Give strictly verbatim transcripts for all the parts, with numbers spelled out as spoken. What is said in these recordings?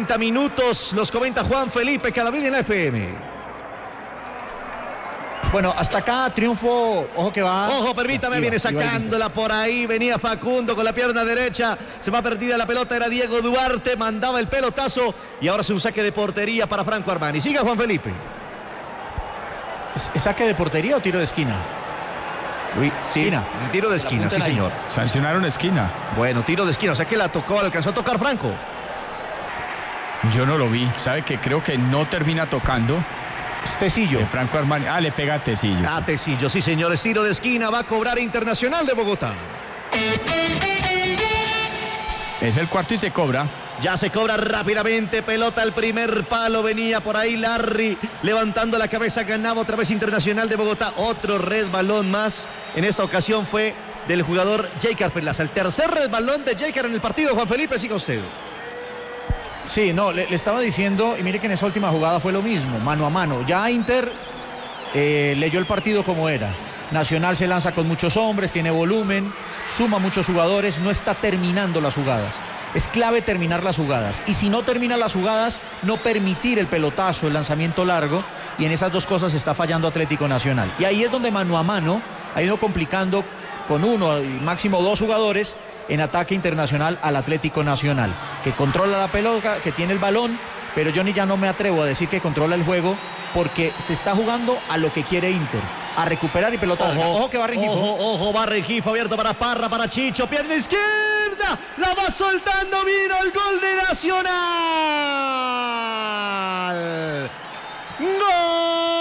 treinta minutos, los comenta Juan Felipe Cadavid en la F M. Bueno, hasta acá triunfo, ojo que va. Ojo, permítame, iba, viene sacándola por ahí, venía Facundo con la pierna derecha, se va perdida la pelota, era Diego Duarte, mandaba el pelotazo y ahora es un saque de portería para Franco Armani. Siga Juan Felipe. ¿Es saque de portería o tiro de esquina? Uy, esquina. Sí, tiro de esquina, sí señor. Sancionaron esquina. Bueno, tiro de esquina, o sea que la tocó, alcanzó a tocar Franco. Yo no lo vi, sabe que creo que no termina tocando. Tecillo. Franco Armani. Ah, le pega a Tecillo. A Tecillo, sí señores. Tiro de esquina, va a cobrar Internacional de Bogotá. Es el cuarto y se cobra. Ya se cobra rápidamente, pelota al primer palo, venía por ahí Larry levantando la cabeza, ganaba otra vez Internacional de Bogotá. Otro resbalón más, en esta ocasión fue del jugador Jeicar Perlaza. El tercer resbalón de Jeicar en el partido. Juan Felipe, siga usted. Sí, no, le, le estaba diciendo, y mire que en esa última jugada fue lo mismo, mano a mano. Ya Inter eh, leyó el partido como era. Nacional se lanza con muchos hombres, tiene volumen, suma muchos jugadores, no está terminando las jugadas. Es clave terminar las jugadas. Y si no termina las jugadas, no permitir el pelotazo, el lanzamiento largo. Y en esas dos cosas está fallando Atlético Nacional. Y ahí es donde mano a mano ha ido complicando con uno y máximo dos jugadores en ataque Internacional al Atlético Nacional, que controla la pelota, que tiene el balón, pero yo ni ya no me atrevo a decir que controla el juego, porque se está jugando a lo que quiere Inter, a recuperar y pelota. Ojo, ojo que va Rengifo. Ojo, ojo, va Rengifo, abierto para Parra, para Chicho, pierna izquierda, la va soltando, vino el gol de Nacional. ¡Gol!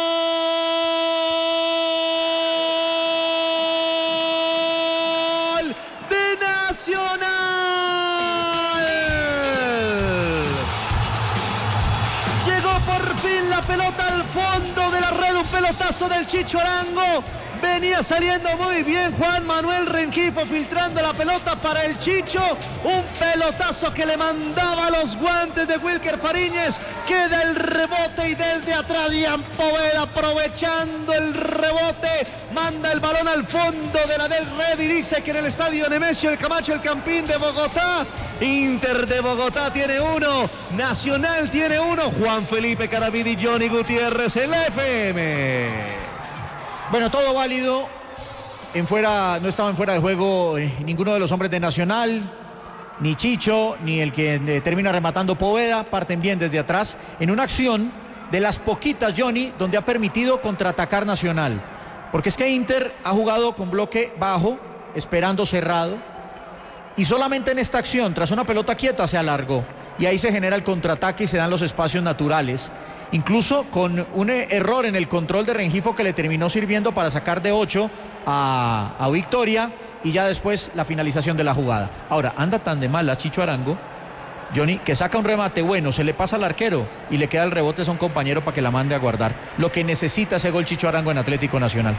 Pelota al fondo de la red, un pelotazo del Chicho Arango. Venía saliendo muy bien Juan Manuel Rengifo, filtrando la pelota para el Chicho. Un pelotazo que le mandaba los guantes de Wilker Fariñez. Queda el rebote y desde atrás Ian Poveda, aprovechando el rebote, manda el balón al fondo de la del red y dice que en el estadio Nemesio El Camacho, el Campín de Bogotá, Inter de Bogotá tiene uno, Nacional tiene uno. Juan Felipe Cadavid y Johnny Gutiérrez en la F M. Bueno, todo válido. En fuera, no estaba en fuera de juego eh, ninguno de los hombres de Nacional, ni Chicho, ni el que eh, termina rematando Poveda. Parten bien desde atrás en una acción de las poquitas, Johnny, donde ha permitido contraatacar Nacional. Porque es que Inter ha jugado con bloque bajo, esperando cerrado. Y solamente en esta acción, tras una pelota quieta, se alargó. Y ahí se genera el contraataque y se dan los espacios naturales. Incluso con un error en el control de Rengifo que le terminó sirviendo para sacar de ocho a, a Victoria y ya después la finalización de la jugada. Ahora, anda tan de mal a Chicho Arango, Johnny, que saca un remate bueno, se le pasa al arquero y le queda el rebote a un compañero para que la mande a guardar. Lo que necesita ese gol Chicho Arango en Atlético Nacional.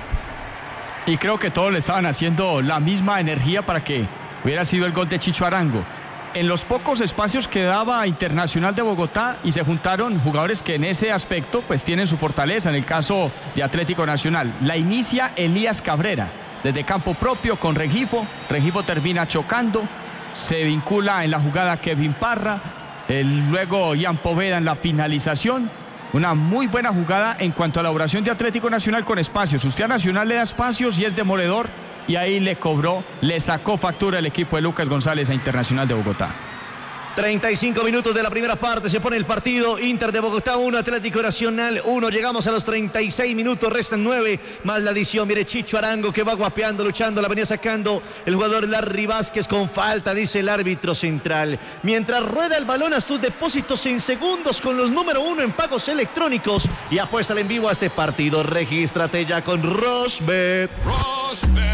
Y creo que todos le estaban haciendo la misma energía para que hubiera sido el gol de Chicho Arango. En los pocos espacios que daba Internacional de Bogotá y se juntaron jugadores que en ese aspecto pues tienen su fortaleza, en el caso de Atlético Nacional. La inicia Elías Cabrera desde campo propio con Rengifo. Rengifo termina chocando, se vincula en la jugada Kevin Parra, el, luego Ian Poveda en la finalización. Una muy buena jugada en cuanto a la elaboración de Atlético Nacional con espacios. Usted a Nacional le da espacios y es demoledor. Y ahí le cobró, le sacó factura el equipo de Lucas González a Internacional de Bogotá. treinta y cinco minutos de la primera parte, se pone el partido. Inter de Bogotá uno, Atlético Nacional uno. Llegamos a los treinta y seis minutos, restan nueve más la adición. Mire Chicho Arango que va guapeando, luchando, la venía sacando el jugador Larry Vázquez con falta, dice el árbitro central. Mientras rueda el balón a tus depósitos en segundos con los número uno en pagos electrónicos y apuéstale en vivo a este partido. Regístrate ya con Rosbet. Rosbet.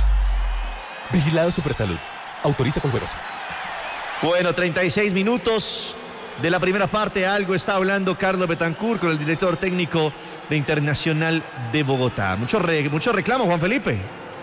Vigilado Supersalud. Autoriza con juegos. Bueno, treinta y seis minutos de la primera parte. Algo está hablando Carlos Betancourt con el director técnico de Internacional de Bogotá. Mucho, re, mucho reclamo, Juan Felipe.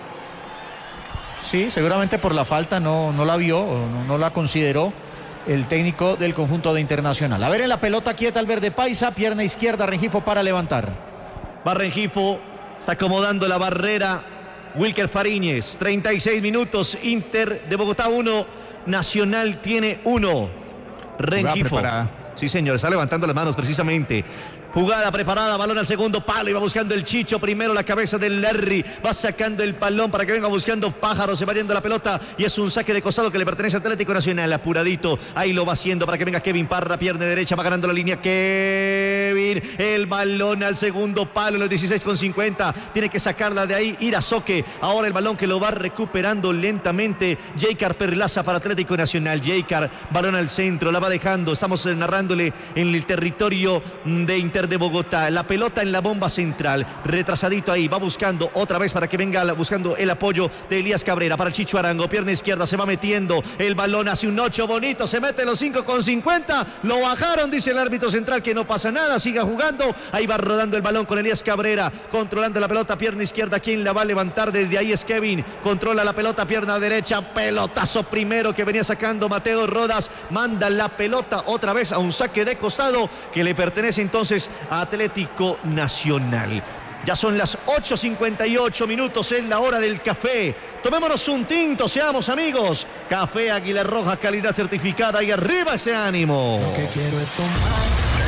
Sí, seguramente por la falta no, no la vio, no, no la consideró el técnico del conjunto de Internacional. A ver, en la pelota quieta el verde paisa, pierna izquierda, Rengifo para levantar. Va Rengifo, está acomodando la barrera Wilker Fariñez. Treinta y seis minutos, Inter de Bogotá uno, Nacional tiene uno. Rengifo. Sí, señor, está levantando las manos precisamente. Jugada preparada, balón al segundo palo, iba buscando el Chicho, primero la cabeza del Larry, va sacando el balón para que venga buscando Pájaro, se va yendo la pelota y es un saque de costado que le pertenece a Atlético Nacional, apuradito, ahí lo va haciendo para que venga Kevin Parra, pierna derecha, va ganando la línea Kevin, el balón al segundo palo, los dieciséis con cincuenta, tiene que sacarla de ahí, Irazoque, ahora el balón que lo va recuperando lentamente, Jaycar Perlaza para Atlético Nacional, Jaycar, balón al centro, la va dejando, estamos narrándole en el territorio de Inter de Bogotá, la pelota en la bomba central, retrasadito ahí, va buscando otra vez para que venga buscando el apoyo de Elías Cabrera para el Chicho Arango, pierna izquierda, se va metiendo el balón hacia un ocho bonito, se mete los cinco con cincuenta, lo bajaron, dice el árbitro central que no pasa nada, siga jugando, ahí va rodando el balón con Elías Cabrera, controlando la pelota, pierna izquierda, quien la va a levantar desde ahí es Kevin, controla la pelota, pierna derecha, pelotazo primero que venía sacando Mateo Rodas, manda la pelota otra vez a un saque de costado que le pertenece entonces Atlético Nacional. Ya son las ocho cincuenta y ocho minutos, es la hora del café. Tomémonos un tinto, seamos amigos. Café Águila Roja, calidad certificada y arriba ese ánimo. Lo que quiero es tomar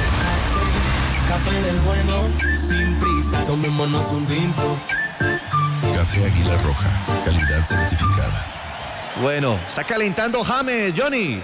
café del bueno, sin prisa. Tomémonos un tinto. Café Águila Roja, calidad certificada. Bueno, está calentando James, Johnny.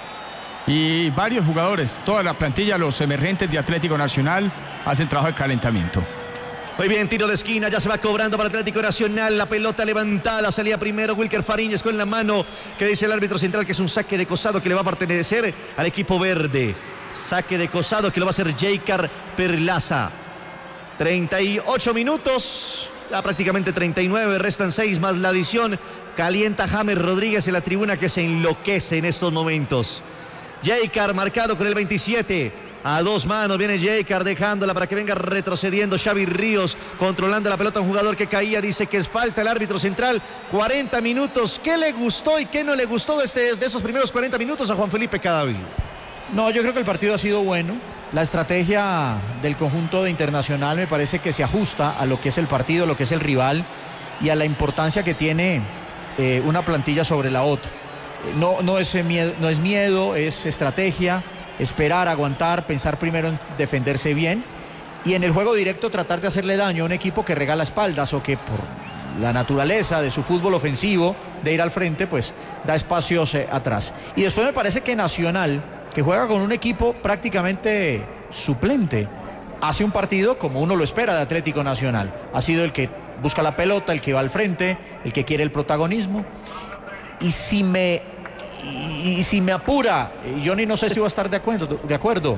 Y varios jugadores, toda la plantilla, los emergentes de Atlético Nacional, hacen trabajo de calentamiento. Muy bien, tiro de esquina, ya se va cobrando para Atlético Nacional, la pelota levantada, salía primero Wilker Fariñez con la mano, que dice el árbitro central que es un saque de costado que le va a pertenecer al equipo verde. Saque de costado que lo va a hacer Jaycar Perlaza. treinta y ocho minutos, ya prácticamente treinta y nueve, restan seis más la adición. Calienta James Rodríguez en la tribuna que se enloquece en estos momentos. Jaycar marcado con el veintisiete. A dos manos viene Jaycar dejándola para que venga retrocediendo Xavi Ríos, controlando la pelota, un jugador que caía, dice que es falta el árbitro central. cuarenta minutos, ¿qué le gustó y qué no le gustó de, este, de esos primeros cuarenta minutos a Juan Felipe Cadavid? No, yo creo que el partido ha sido bueno. La estrategia del conjunto de Internacional me parece que se ajusta a lo que es el partido, lo que es el rival y a la importancia que tiene eh, una plantilla sobre la otra. No, no, es miedo, no es miedo, es estrategia, esperar, aguantar, pensar primero en defenderse bien y en el juego directo tratar de hacerle daño a un equipo que regala espaldas o que por la naturaleza de su fútbol ofensivo, de ir al frente, pues da espacios eh, atrás. Y después me parece que Nacional, que juega con un equipo prácticamente suplente, hace un partido como uno lo espera de Atlético Nacional. Ha sido el que busca la pelota, el que va al frente, el que quiere el protagonismo. Y si me y, y si me apura, Johnny, no sé si va a estar de acuerdo, de acuerdo.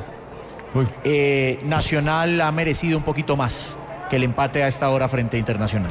Eh, Nacional ha merecido un poquito más que el empate a esta hora frente a Internacional.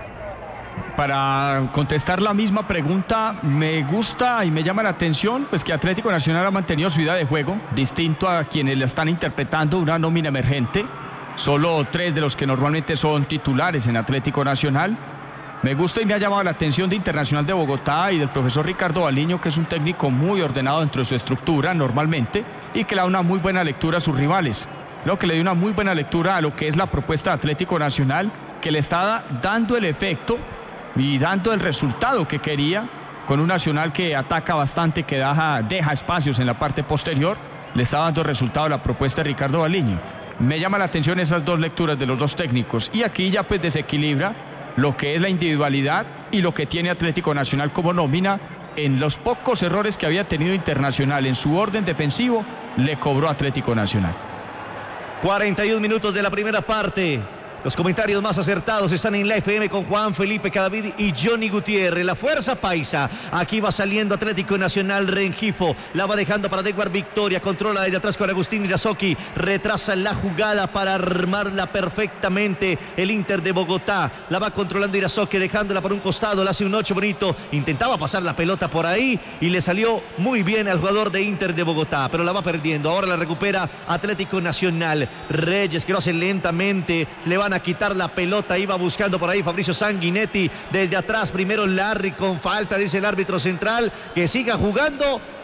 Para contestar la misma pregunta, me gusta y me llama la atención pues que Atlético Nacional ha mantenido su idea de juego, distinto a quienes la están interpretando, una nómina emergente, solo tres de los que normalmente son titulares en Atlético Nacional. Me gusta y me ha llamado la atención de Internacional de Bogotá y del profesor Ricardo Baliño, que es un técnico muy ordenado dentro de su estructura normalmente y que le da una muy buena lectura a sus rivales. Creo que le dio una muy buena lectura a lo que es la propuesta de Atlético Nacional, que le está dando el efecto y dando el resultado que quería, con un Nacional que ataca bastante, que deja, deja espacios en la parte posterior. Le está dando el resultado a la propuesta de Ricardo Baliño. Me llama la atención esas dos lecturas de los dos técnicos y aquí ya pues desequilibra lo que es la individualidad y lo que tiene Atlético Nacional como nómina. En los pocos errores que había tenido Internacional en su orden defensivo, le cobró Atlético Nacional. cuarenta y un minutos de la primera parte. Los comentarios más acertados están en la F M con Juan Felipe Cadavid y Johnny Gutiérrez. La fuerza paisa. Aquí va saliendo Atlético Nacional. Rengifo la va dejando para Degwar Victoria. Controla desde atrás con Agustín Irazoki. Retrasa la jugada para armarla perfectamente el Inter de Bogotá. La va controlando Irazoki, dejándola por un costado. La hace un ocho bonito. Intentaba pasar la pelota por ahí y le salió muy bien al jugador de Inter de Bogotá, pero la va perdiendo. Ahora la recupera Atlético Nacional. Reyes, que lo hace lentamente. Le van a quitar la pelota, iba buscando por ahí Fabricio Sanguinetti desde atrás, primero Larry con falta, dice el árbitro central, que siga jugando.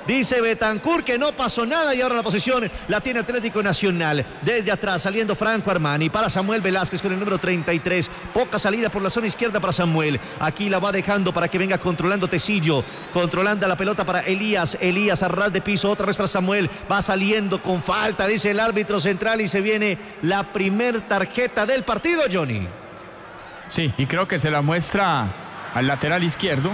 Dice Betancur que no pasó nada y ahora la posesión la tiene Atlético Nacional. Desde atrás saliendo Franco Armani para Samuel Velázquez con el número treinta y tres. Poca salida por la zona izquierda para Samuel. Aquí la va dejando para que venga controlando Tecillo. Controlando la pelota para Elías. Elías a ras de piso otra vez para Samuel. Va saliendo con falta, dice el árbitro central, y se viene la primer tarjeta del partido, Johnny. Sí, y creo que se la muestra al lateral izquierdo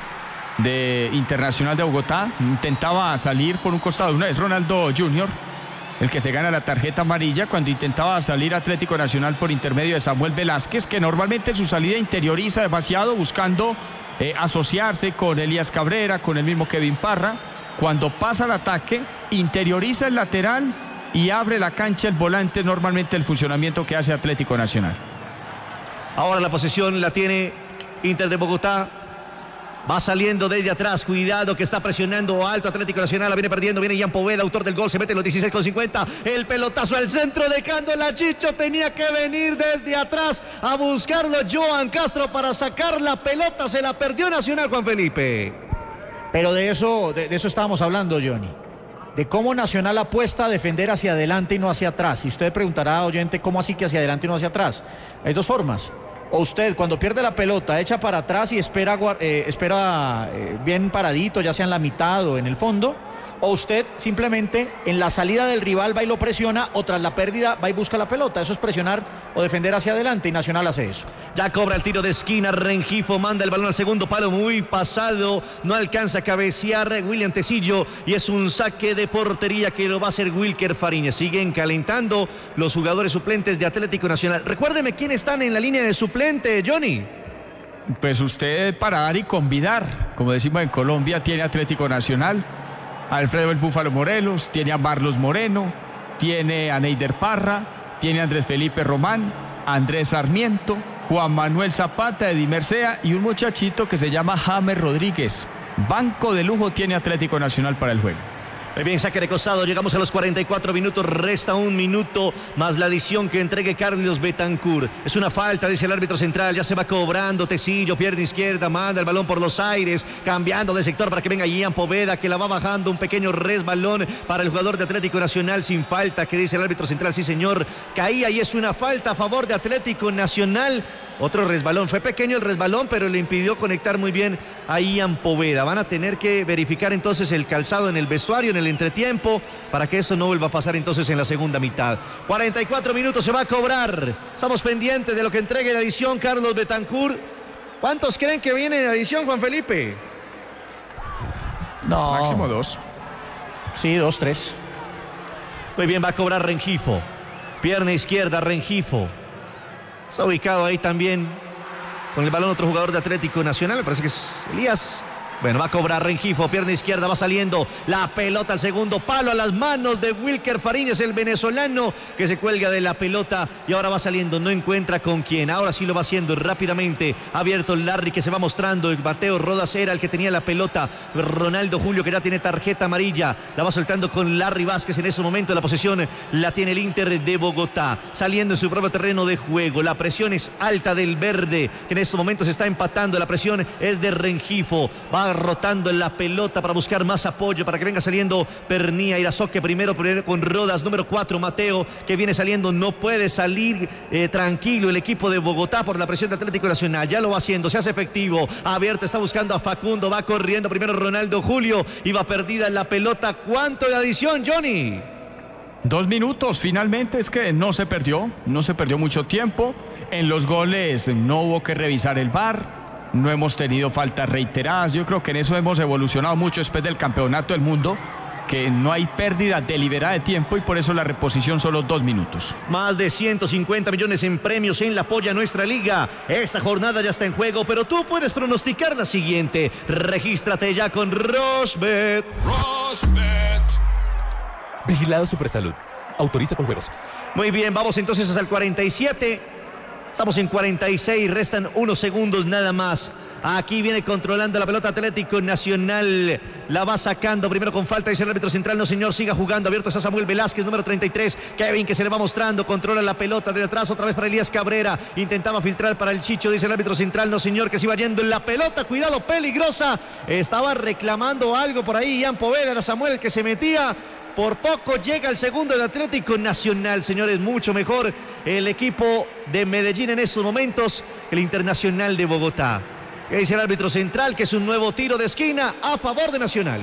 de Internacional de Bogotá. Intentaba salir por un costado, una vez Ronaldo junior, el que se gana la tarjeta amarilla cuando intentaba salir Atlético Nacional por intermedio de Samuel Velázquez, que normalmente su salida interioriza demasiado buscando eh, asociarse con Elías Cabrera, con el mismo Kevin Parra. Cuando pasa el ataque, interioriza el lateral y abre la cancha el volante, normalmente el funcionamiento que hace Atlético Nacional. Ahora la posesión la tiene Inter de Bogotá. Va saliendo desde atrás, cuidado que está presionando alto Atlético Nacional, la viene perdiendo, viene Ian Poveda, autor del gol, se mete en los dieciséis con cincuenta, el pelotazo al centro dejando la Chicho, tenía que venir desde atrás a buscarlo Johan Castro para sacar la pelota, se la perdió Nacional, Juan Felipe. Pero de eso, de, de eso estábamos hablando, Johnny, de cómo Nacional apuesta a defender hacia adelante y no hacia atrás. Y usted preguntará, oyente, ¿cómo así que hacia adelante y no hacia atrás? Hay dos formas. O usted cuando pierde la pelota echa para atrás y espera, eh, espera eh, bien paradito, ya sea en la mitad o en el fondo, o usted simplemente en la salida del rival va y lo presiona, o tras la pérdida va y busca la pelota. Eso es presionar o defender hacia adelante, y Nacional hace eso. Ya cobra el tiro de esquina, Rengifo manda el balón al segundo palo, muy pasado, no alcanza a cabecear William Tecillo, y es un saque de portería que lo va a hacer Wilker Fariñez. Siguen calentando los jugadores suplentes de Atlético Nacional. Recuérdeme quiénes están en la línea de suplente, Johnny. Pues usted para dar y convidar, como decimos en Colombia, tiene Atlético Nacional Alfredo el Búfalo Morelos, tiene a Marlos Moreno, tiene a Neider Parra, tiene a Andrés Felipe Román, Andrés Sarmiento, Juan Manuel Zapata, Eddie Mercea y un muchachito que se llama James Rodríguez. Banco de lujo tiene Atlético Nacional para el juego. Muy bien, saque de costado, llegamos a los cuarenta y cuatro minutos, resta un minuto más la adición que entregue Carlos Betancur. Es una falta, dice el árbitro central, ya se va cobrando Tecillo, pierna izquierda, manda el balón por los aires, cambiando de sector para que venga Ian Poveda, que la va bajando, un pequeño resbalón para el jugador de Atlético Nacional, sin falta, que dice el árbitro central, sí señor, caía y es una falta a favor de Atlético Nacional. Otro resbalón, fue pequeño el resbalón, pero le impidió conectar muy bien a Ian Poveda. Van a tener que verificar entonces el calzado en el vestuario, en el entretiempo, para que eso no vuelva a pasar entonces en la segunda mitad. cuarenta y cuatro minutos, se va a cobrar. Estamos pendientes de lo que entregue la edición Carlos Betancur. ¿Cuántos creen que viene en la edición, Juan Felipe? No. Máximo dos. Sí, dos, tres. Muy bien, va a cobrar Rengifo. Pierna izquierda, Rengifo. Está ubicado ahí también con el balón otro jugador de Atlético Nacional, me parece que es Elías. Bueno, va a cobrar Rengifo, pierna izquierda, va saliendo la pelota al segundo palo a las manos de Wilker Fariñez, el venezolano que se cuelga de la pelota y ahora va saliendo, no encuentra con quién, ahora sí lo va haciendo rápidamente, abierto Larry que se va mostrando, Mateo Rodas era el que tenía la pelota, Ronaldo Julio que ya tiene tarjeta amarilla, la va soltando con Larry Vázquez, en ese momento la posesión la tiene el Inter de Bogotá, saliendo en su propio terreno de juego, la presión es alta del verde, que en estos momentos está empatando, la presión es de Rengifo, va rotando en la pelota para buscar más apoyo, para que venga saliendo Pernía, Irazoque primero, primero con Rodas, número cuatro Mateo, que viene saliendo, no puede salir eh, tranquilo el equipo de Bogotá por la presión de Atlético Nacional, ya lo va haciendo, se hace efectivo, abierto, está buscando a Facundo, va corriendo primero Ronaldo Julio, y va perdida en la pelota. ¿Cuánto de adición, Johnny? Dos minutos, finalmente, es que no se perdió, no se perdió mucho tiempo, en los goles no hubo que revisar el V A R, no hemos tenido faltas reiteradas, yo creo que en eso hemos evolucionado mucho después del Campeonato del Mundo, que no hay pérdida deliberada de tiempo y por eso la reposición solo dos minutos. Más de ciento cincuenta millones en premios en la Polla Nuestra Liga. Esta jornada ya está en juego, pero tú puedes pronosticar la siguiente. Regístrate ya con Rosbet. Rosbet. Vigilado Supersalud. Autoriza con juegos. Muy bien, vamos entonces hasta el cuarenta y siete. Estamos en cuarenta y seis, restan unos segundos nada más. Aquí viene controlando la pelota Atlético Nacional. La va sacando primero con falta, dice el árbitro central. No, señor, siga jugando. Abierto está Samuel Velázquez, número treinta y tres. Kevin, que se le va mostrando. Controla la pelota de atrás. Otra vez para Elías Cabrera. Intentaba filtrar para el Chicho, dice el árbitro central. No, señor, que se iba yendo en la pelota. Cuidado, peligrosa. Estaba reclamando algo por ahí. Ian Poveda, era Samuel que se metía. Por poco llega el segundo de Atlético Nacional, señores, mucho mejor el equipo de Medellín en estos momentos que el Internacional de Bogotá. ¿Qué dice el árbitro central? Que es un nuevo tiro de esquina a favor de Nacional.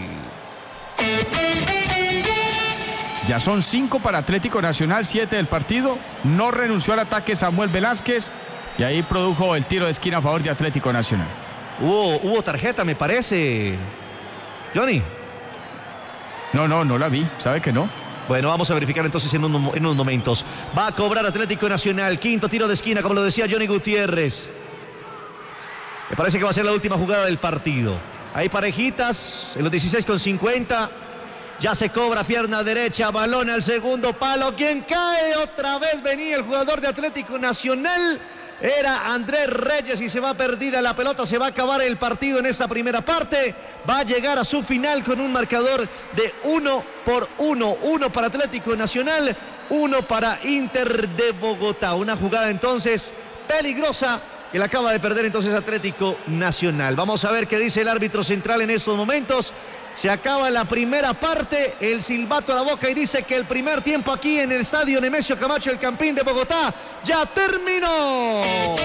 Ya son cinco para Atlético Nacional, siete del partido. No renunció al ataque Samuel Velázquez y ahí produjo el tiro de esquina a favor de Atlético Nacional. Hubo, hubo tarjeta, me parece, Johnny. No, no, no la vi, ¿sabe que no? Bueno, vamos a verificar entonces en, un, en unos momentos. Va a cobrar Atlético Nacional, quinto tiro de esquina, como lo decía Johnny Gutiérrez. Me parece que va a ser la última jugada del partido. Hay parejitas en los dieciséis con cincuenta. Ya se cobra pierna derecha, balón al segundo palo. ¿Quién cae? Otra vez venía el jugador de Atlético Nacional. Era Andrés Reyes y se va perdida la pelota, se va a acabar el partido en esta primera parte, va a llegar a su final con un marcador de uno por uno, uno para Atlético Nacional, uno para Inter de Bogotá, una jugada entonces peligrosa que la acaba de perder entonces Atlético Nacional. Vamos a ver qué dice el árbitro central en estos momentos. Se acaba la primera parte, el silbato a la boca y dice que el primer tiempo aquí en el estadio Nemesio Camacho, el Campín de Bogotá, ya terminó.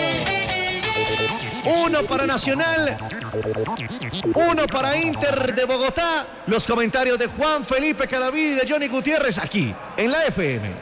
Uno para Nacional, uno para Inter de Bogotá. Los comentarios de Juan Felipe Cadavid y de Johnny Gutiérrez aquí en la F M.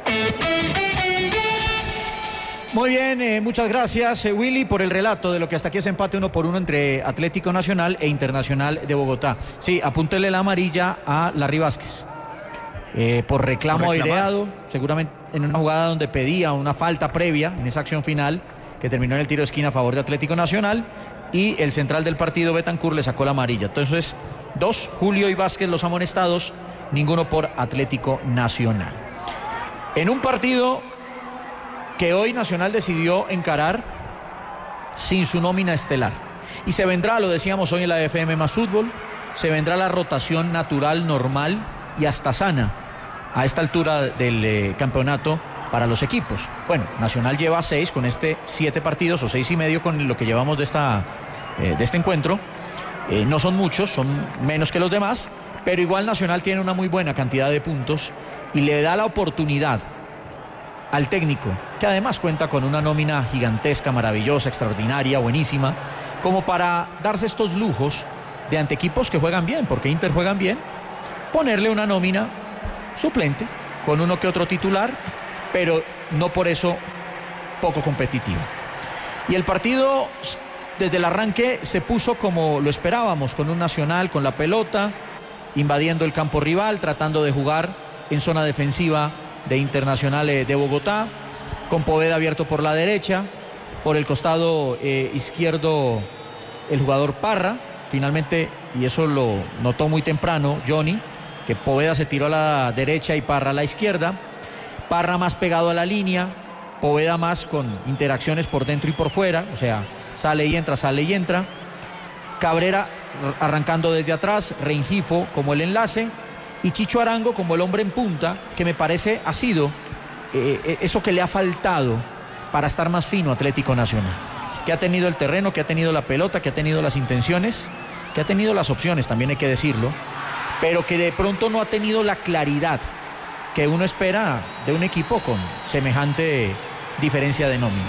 Muy bien, eh, muchas gracias, eh, Willy, por el relato de lo que hasta aquí es empate uno por uno entre Atlético Nacional e Internacional de Bogotá. Sí, apúntele la amarilla a Larry Vázquez. Eh, por reclamo aireado, seguramente en una jugada donde pedía una falta previa en esa acción final, que terminó en el tiro de esquina a favor de Atlético Nacional, y el central del partido, Betancur, le sacó la amarilla. Entonces, dos, Julio y Vázquez los amonestados, ninguno por Atlético Nacional. En un partido que hoy Nacional decidió encarar sin su nómina estelar. Y se vendrá, lo decíamos hoy en la F M más Fútbol, se vendrá la rotación natural, normal y hasta sana a esta altura del eh, campeonato para los equipos. Bueno, Nacional lleva seis con este siete partidos o seis y medio con lo que llevamos de, esta, eh, de este encuentro. Eh, no son muchos, son menos que los demás, pero igual Nacional tiene una muy buena cantidad de puntos y le da la oportunidad al técnico, que además cuenta con una nómina gigantesca, maravillosa, extraordinaria, buenísima, como para darse estos lujos de ante equipos que juegan bien, porque Inter juegan bien, ponerle una nómina suplente, con uno que otro titular, pero no por eso poco competitivo. Y el partido, desde el arranque, se puso como lo esperábamos, con un Nacional, con la pelota, invadiendo el campo rival, tratando de jugar en zona defensiva de Internacional de Bogotá, con Poveda abierto por la derecha, por el costado eh, izquierdo el jugador Parra, finalmente, y eso lo notó muy temprano Johnny, que Poveda se tiró a la derecha y Parra a la izquierda, Parra más pegado a la línea, Poveda más con interacciones por dentro y por fuera, o sea, sale y entra, sale y entra, Cabrera arrancando desde atrás, Rengifo como el enlace, y Chicho Arango como el hombre en punta, que me parece ha sido eh, eso que le ha faltado para estar más fino Atlético Nacional, que ha tenido el terreno, que ha tenido la pelota, que ha tenido las intenciones, que ha tenido las opciones, también hay que decirlo, pero que de pronto no ha tenido la claridad que uno espera de un equipo con semejante diferencia de nómina.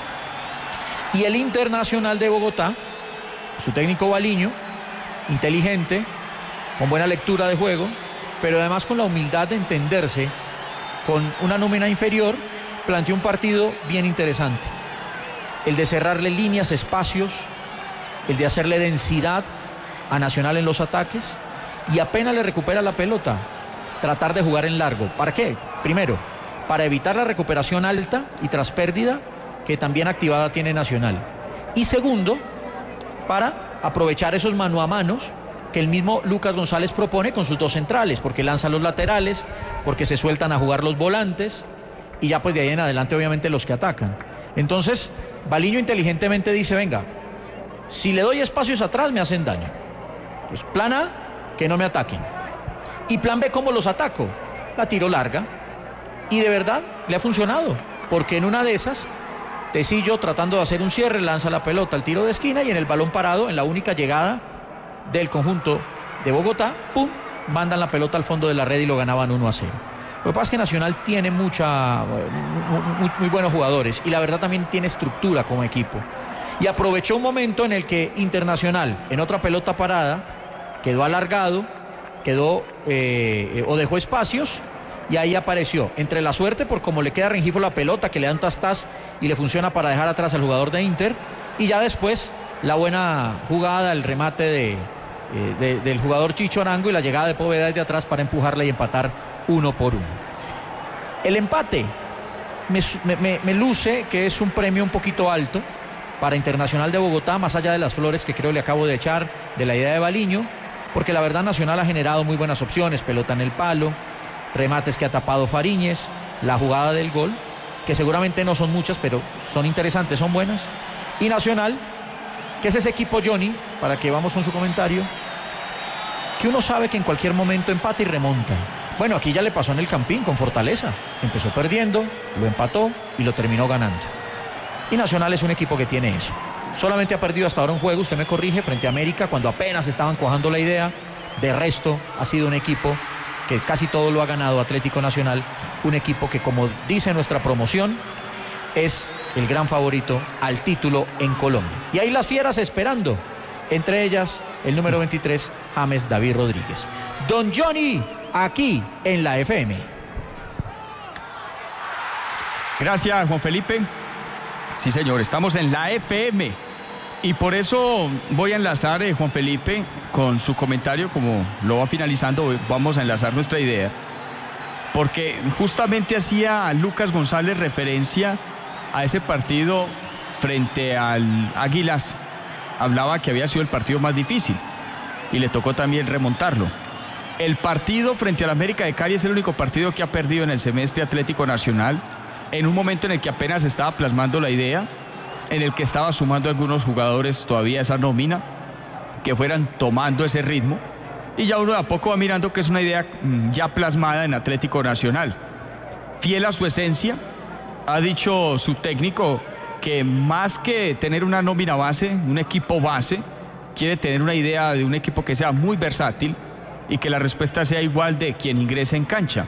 Y el Internacional de Bogotá, su técnico Baliño, inteligente, con buena lectura de juego, pero además con la humildad de entenderse con una nómina inferior, planteó un partido bien interesante. El de cerrarle líneas, espacios, el de hacerle densidad a Nacional en los ataques, y apenas le recupera la pelota, tratar de jugar en largo. ¿Para qué? Primero, para evitar la recuperación alta y tras pérdida que también activada tiene Nacional. Y segundo, para aprovechar esos mano a manos que el mismo Lucas González propone con sus dos centrales, porque lanza los laterales, porque se sueltan a jugar los volantes y ya pues de ahí en adelante obviamente los que atacan. Entonces, Baliño inteligentemente dice, venga, Si le doy espacios atrás, me hacen daño. Pues plan A, que no me ataquen. Y plan B, ¿cómo los ataco? La tiro larga. Y de verdad, le ha funcionado. Porque en una de esas, Tecillo, tratando de hacer un cierre, lanza la pelota al tiro de esquina y en el balón parado, en la única llegada del conjunto de Bogotá, ¡pum!, mandan la pelota al fondo de la red y lo ganaban uno a cero. Lo que pasa es que Nacional tiene mucha, muy, muy, muy buenos jugadores y la verdad también tiene estructura como equipo. Y aprovechó un momento en el que Internacional, en otra pelota parada, quedó alargado, quedó eh, o dejó espacios y ahí apareció. Entre la suerte por cómo le queda a Rengifo la pelota, que le da un tastaz y le funciona para dejar atrás al jugador de Inter, y ya después la buena jugada, el remate de, eh, de, del jugador Chicho Arango y la llegada de Poveda desde atrás para empujarle y empatar uno por uno. El empate me, me, me luce que es un premio un poquito alto para Internacional de Bogotá, más allá de las flores que creo le acabo de echar de la idea de Baliño, porque la verdad Nacional ha generado muy buenas opciones, pelota en el palo, remates que ha tapado Fariñez, la jugada del gol, que seguramente no son muchas, pero son interesantes, son buenas. Y Nacional, que es ese equipo, Johnny, para que vamos con su comentario, que uno sabe que en cualquier momento empata y remonta. Bueno, aquí ya le pasó en el Campín con Fortaleza. Empezó perdiendo, lo empató y lo terminó ganando. Y Nacional es un equipo que tiene eso. Solamente ha perdido hasta ahora un juego, usted me corrige, frente a América, cuando apenas estaban cuajando la idea. De resto, ha sido un equipo que casi todo lo ha ganado Atlético Nacional. Un equipo que, como dice nuestra promoción, es el gran favorito al título en Colombia. Y ahí las fieras esperando. Entre ellas, el número veintitrés, James David Rodríguez. Don Johnny, aquí en la F M. Gracias, Juan Felipe. Sí, señor, estamos en la F M. Y por eso voy a enlazar, eh, Juan Felipe, con su comentario, como lo va finalizando, vamos a enlazar nuestra idea. Porque justamente hacía Lucas González referencia a ese partido frente al Águilas. Hablaba que había sido el partido más difícil y le tocó también remontarlo. El partido frente al América de Cali es el único partido que ha perdido en el semestre Atlético Nacional, en un momento en el que apenas estaba plasmando la idea, en el que estaba sumando algunos jugadores todavía esa nómina, que fueran tomando ese ritmo, y ya uno de a poco va mirando que es una idea ya plasmada en Atlético Nacional. Fiel a su esencia, ha dicho su técnico que más que tener una nómina base, un equipo base, quiere tener una idea de un equipo que sea muy versátil y que la respuesta sea igual de quien ingrese en cancha.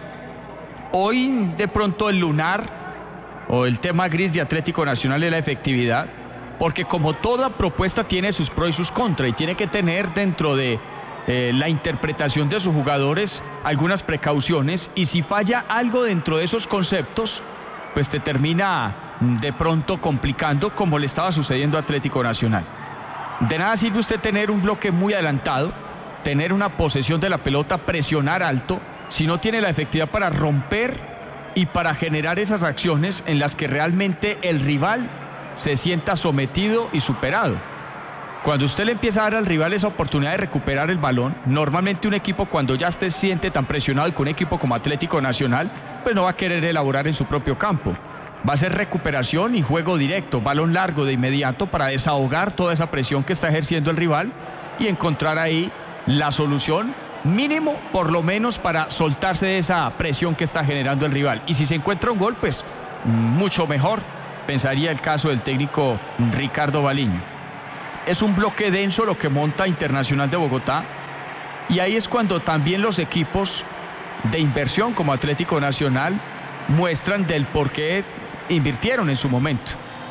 Hoy de pronto el lunar o el tema gris de Atlético Nacional es la efectividad, porque como toda propuesta tiene sus pros y sus contras y tiene que tener dentro de eh, la interpretación de sus jugadores algunas precauciones, y si falla algo dentro de esos conceptos, pues te termina de pronto complicando, como le estaba sucediendo a Atlético Nacional. De nada sirve usted tener un bloque muy adelantado, tener una posesión de la pelota, presionar alto, si no tiene la efectividad para romper y para generar esas acciones en las que realmente el rival se sienta sometido y superado. Cuando usted le empieza a dar al rival esa oportunidad de recuperar el balón, normalmente un equipo, cuando ya se siente tan presionado, y con un equipo como Atlético Nacional, pues no va a querer elaborar en su propio campo. Va a ser recuperación y juego directo, balón largo de inmediato para desahogar toda esa presión que está ejerciendo el rival y encontrar ahí la solución mínimo, por lo menos, para soltarse de esa presión que está generando el rival. Y si se encuentra un gol, pues mucho mejor, pensaría el caso del técnico Ricardo Baliño. Es un bloque denso lo que monta Internacional de Bogotá, y ahí es cuando también los equipos de inversión como Atlético Nacional muestran del por qué invirtieron en su momento.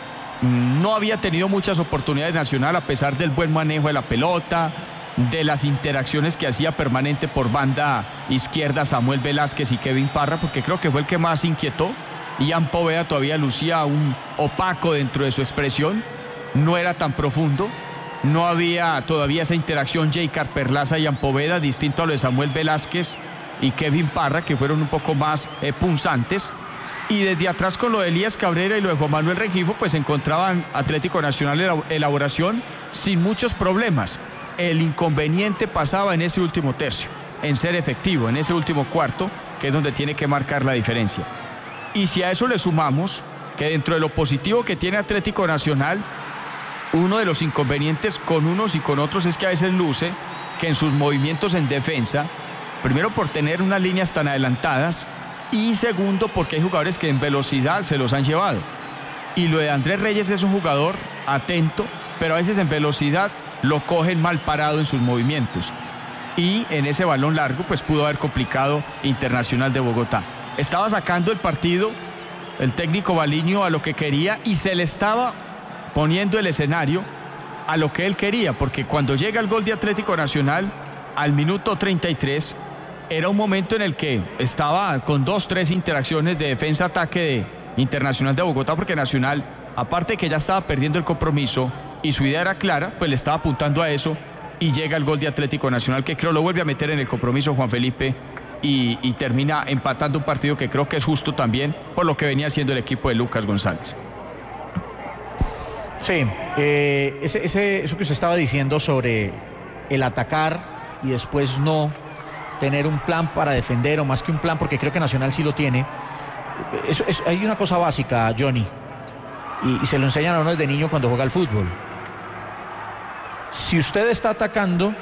No había tenido muchas oportunidades Nacional, a pesar del buen manejo de la pelota, de las interacciones que hacía permanente por banda izquierda Samuel Velázquez y Kevin Parra, porque creo que fue el que más inquietó. Ian Poveda todavía lucía un opaco dentro de su expresión, no era tan profundo, no había todavía esa interacción Jaycar Perlaza y Ian Poveda, distinto a lo de Samuel Velázquez y Kevin Parra, que fueron un poco más eh, punzantes. Y desde atrás, con lo de Elías Cabrera y lo de Juan Manuel Rengifo, pues encontraban Atlético Nacional en elaboración sin muchos problemas. El inconveniente pasaba en ese último tercio, en ser efectivo, en ese último cuarto, que es donde tiene que marcar la diferencia. Y si a eso le sumamos que dentro de lo positivo que tiene Atlético Nacional, Uno de los inconvenientes con unos y con otros es que a veces luce que en sus movimientos en defensa, primero por tener unas líneas tan adelantadas y segundo porque hay jugadores que en velocidad se los han llevado. Y lo de Andrés Reyes es un jugador atento, pero a veces en velocidad lo cogen mal parado en sus movimientos. Y en ese balón largo pues pudo haber complicado Internacional de Bogotá. Estaba sacando el partido el técnico Baliño a lo que quería y se le estaba poniendo el escenario a lo que él quería, porque cuando llega el gol de Atlético Nacional al minuto treinta y tres era un momento en el que estaba con dos, tres interacciones de defensa-ataque de Internacional de Bogotá, porque Nacional, aparte que ya estaba perdiendo el compromiso y su idea era clara, pues le estaba apuntando a eso y llega el gol de Atlético Nacional que creo lo vuelve a meter en el compromiso Juan Felipe y, y termina empatando un partido que creo que es justo también por lo que venía haciendo el equipo de Lucas González. Sí, eh, ese, ese, eso que usted estaba diciendo sobre el atacar y después no tener un plan para defender, o más que un plan, porque creo que Nacional sí lo tiene. Eso, eso, hay una cosa básica, Johnny, y, y se lo enseñan a uno desde niño cuando juega al fútbol. Si usted está atacando,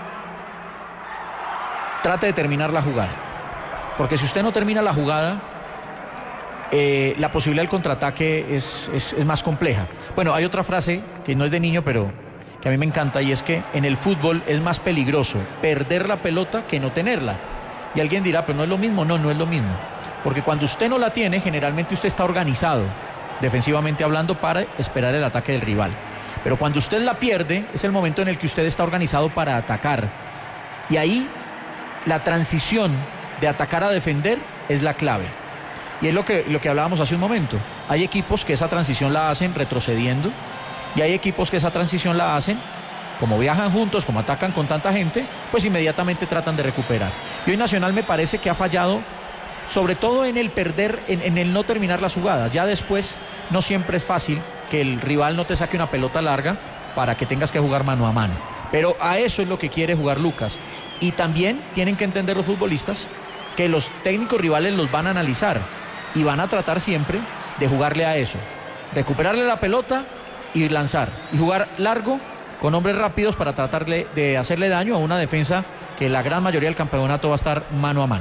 trate de terminar la jugada, porque si usted no termina la jugada, eh, la posibilidad del contraataque es, es, es más compleja. Bueno, hay otra frase que no es de niño, pero que a mí me encanta, y es que en el fútbol es más peligroso perder la pelota que no tenerla. Y alguien dirá, pero no es lo mismo. No, no es lo mismo, porque cuando usted no la tiene, generalmente usted está organizado, defensivamente hablando, para esperar el ataque del rival. Pero cuando usted la pierde, es el momento en el que usted está organizado para atacar. Y ahí la transición de atacar a defender es la clave. Y es lo que, lo que hablábamos hace un momento. Hay equipos que esa transición la hacen retrocediendo, y hay equipos que esa transición la hacen, como viajan juntos, como atacan con tanta gente, pues inmediatamente tratan de recuperar. Y hoy Nacional me parece que ha fallado, sobre todo en el perder, en, en el no terminar las jugadas. Ya después no siempre es fácil que el rival no te saque una pelota larga para que tengas que jugar mano a mano. Pero a eso es lo que quiere jugar Lucas. Y también tienen que entender los futbolistas que los técnicos rivales los van a analizar y van a tratar siempre de jugarle a eso. Recuperarle la pelota y lanzar. Y jugar largo con hombres rápidos para tratar de hacerle daño a una defensa que la gran mayoría del campeonato va a estar mano a mano.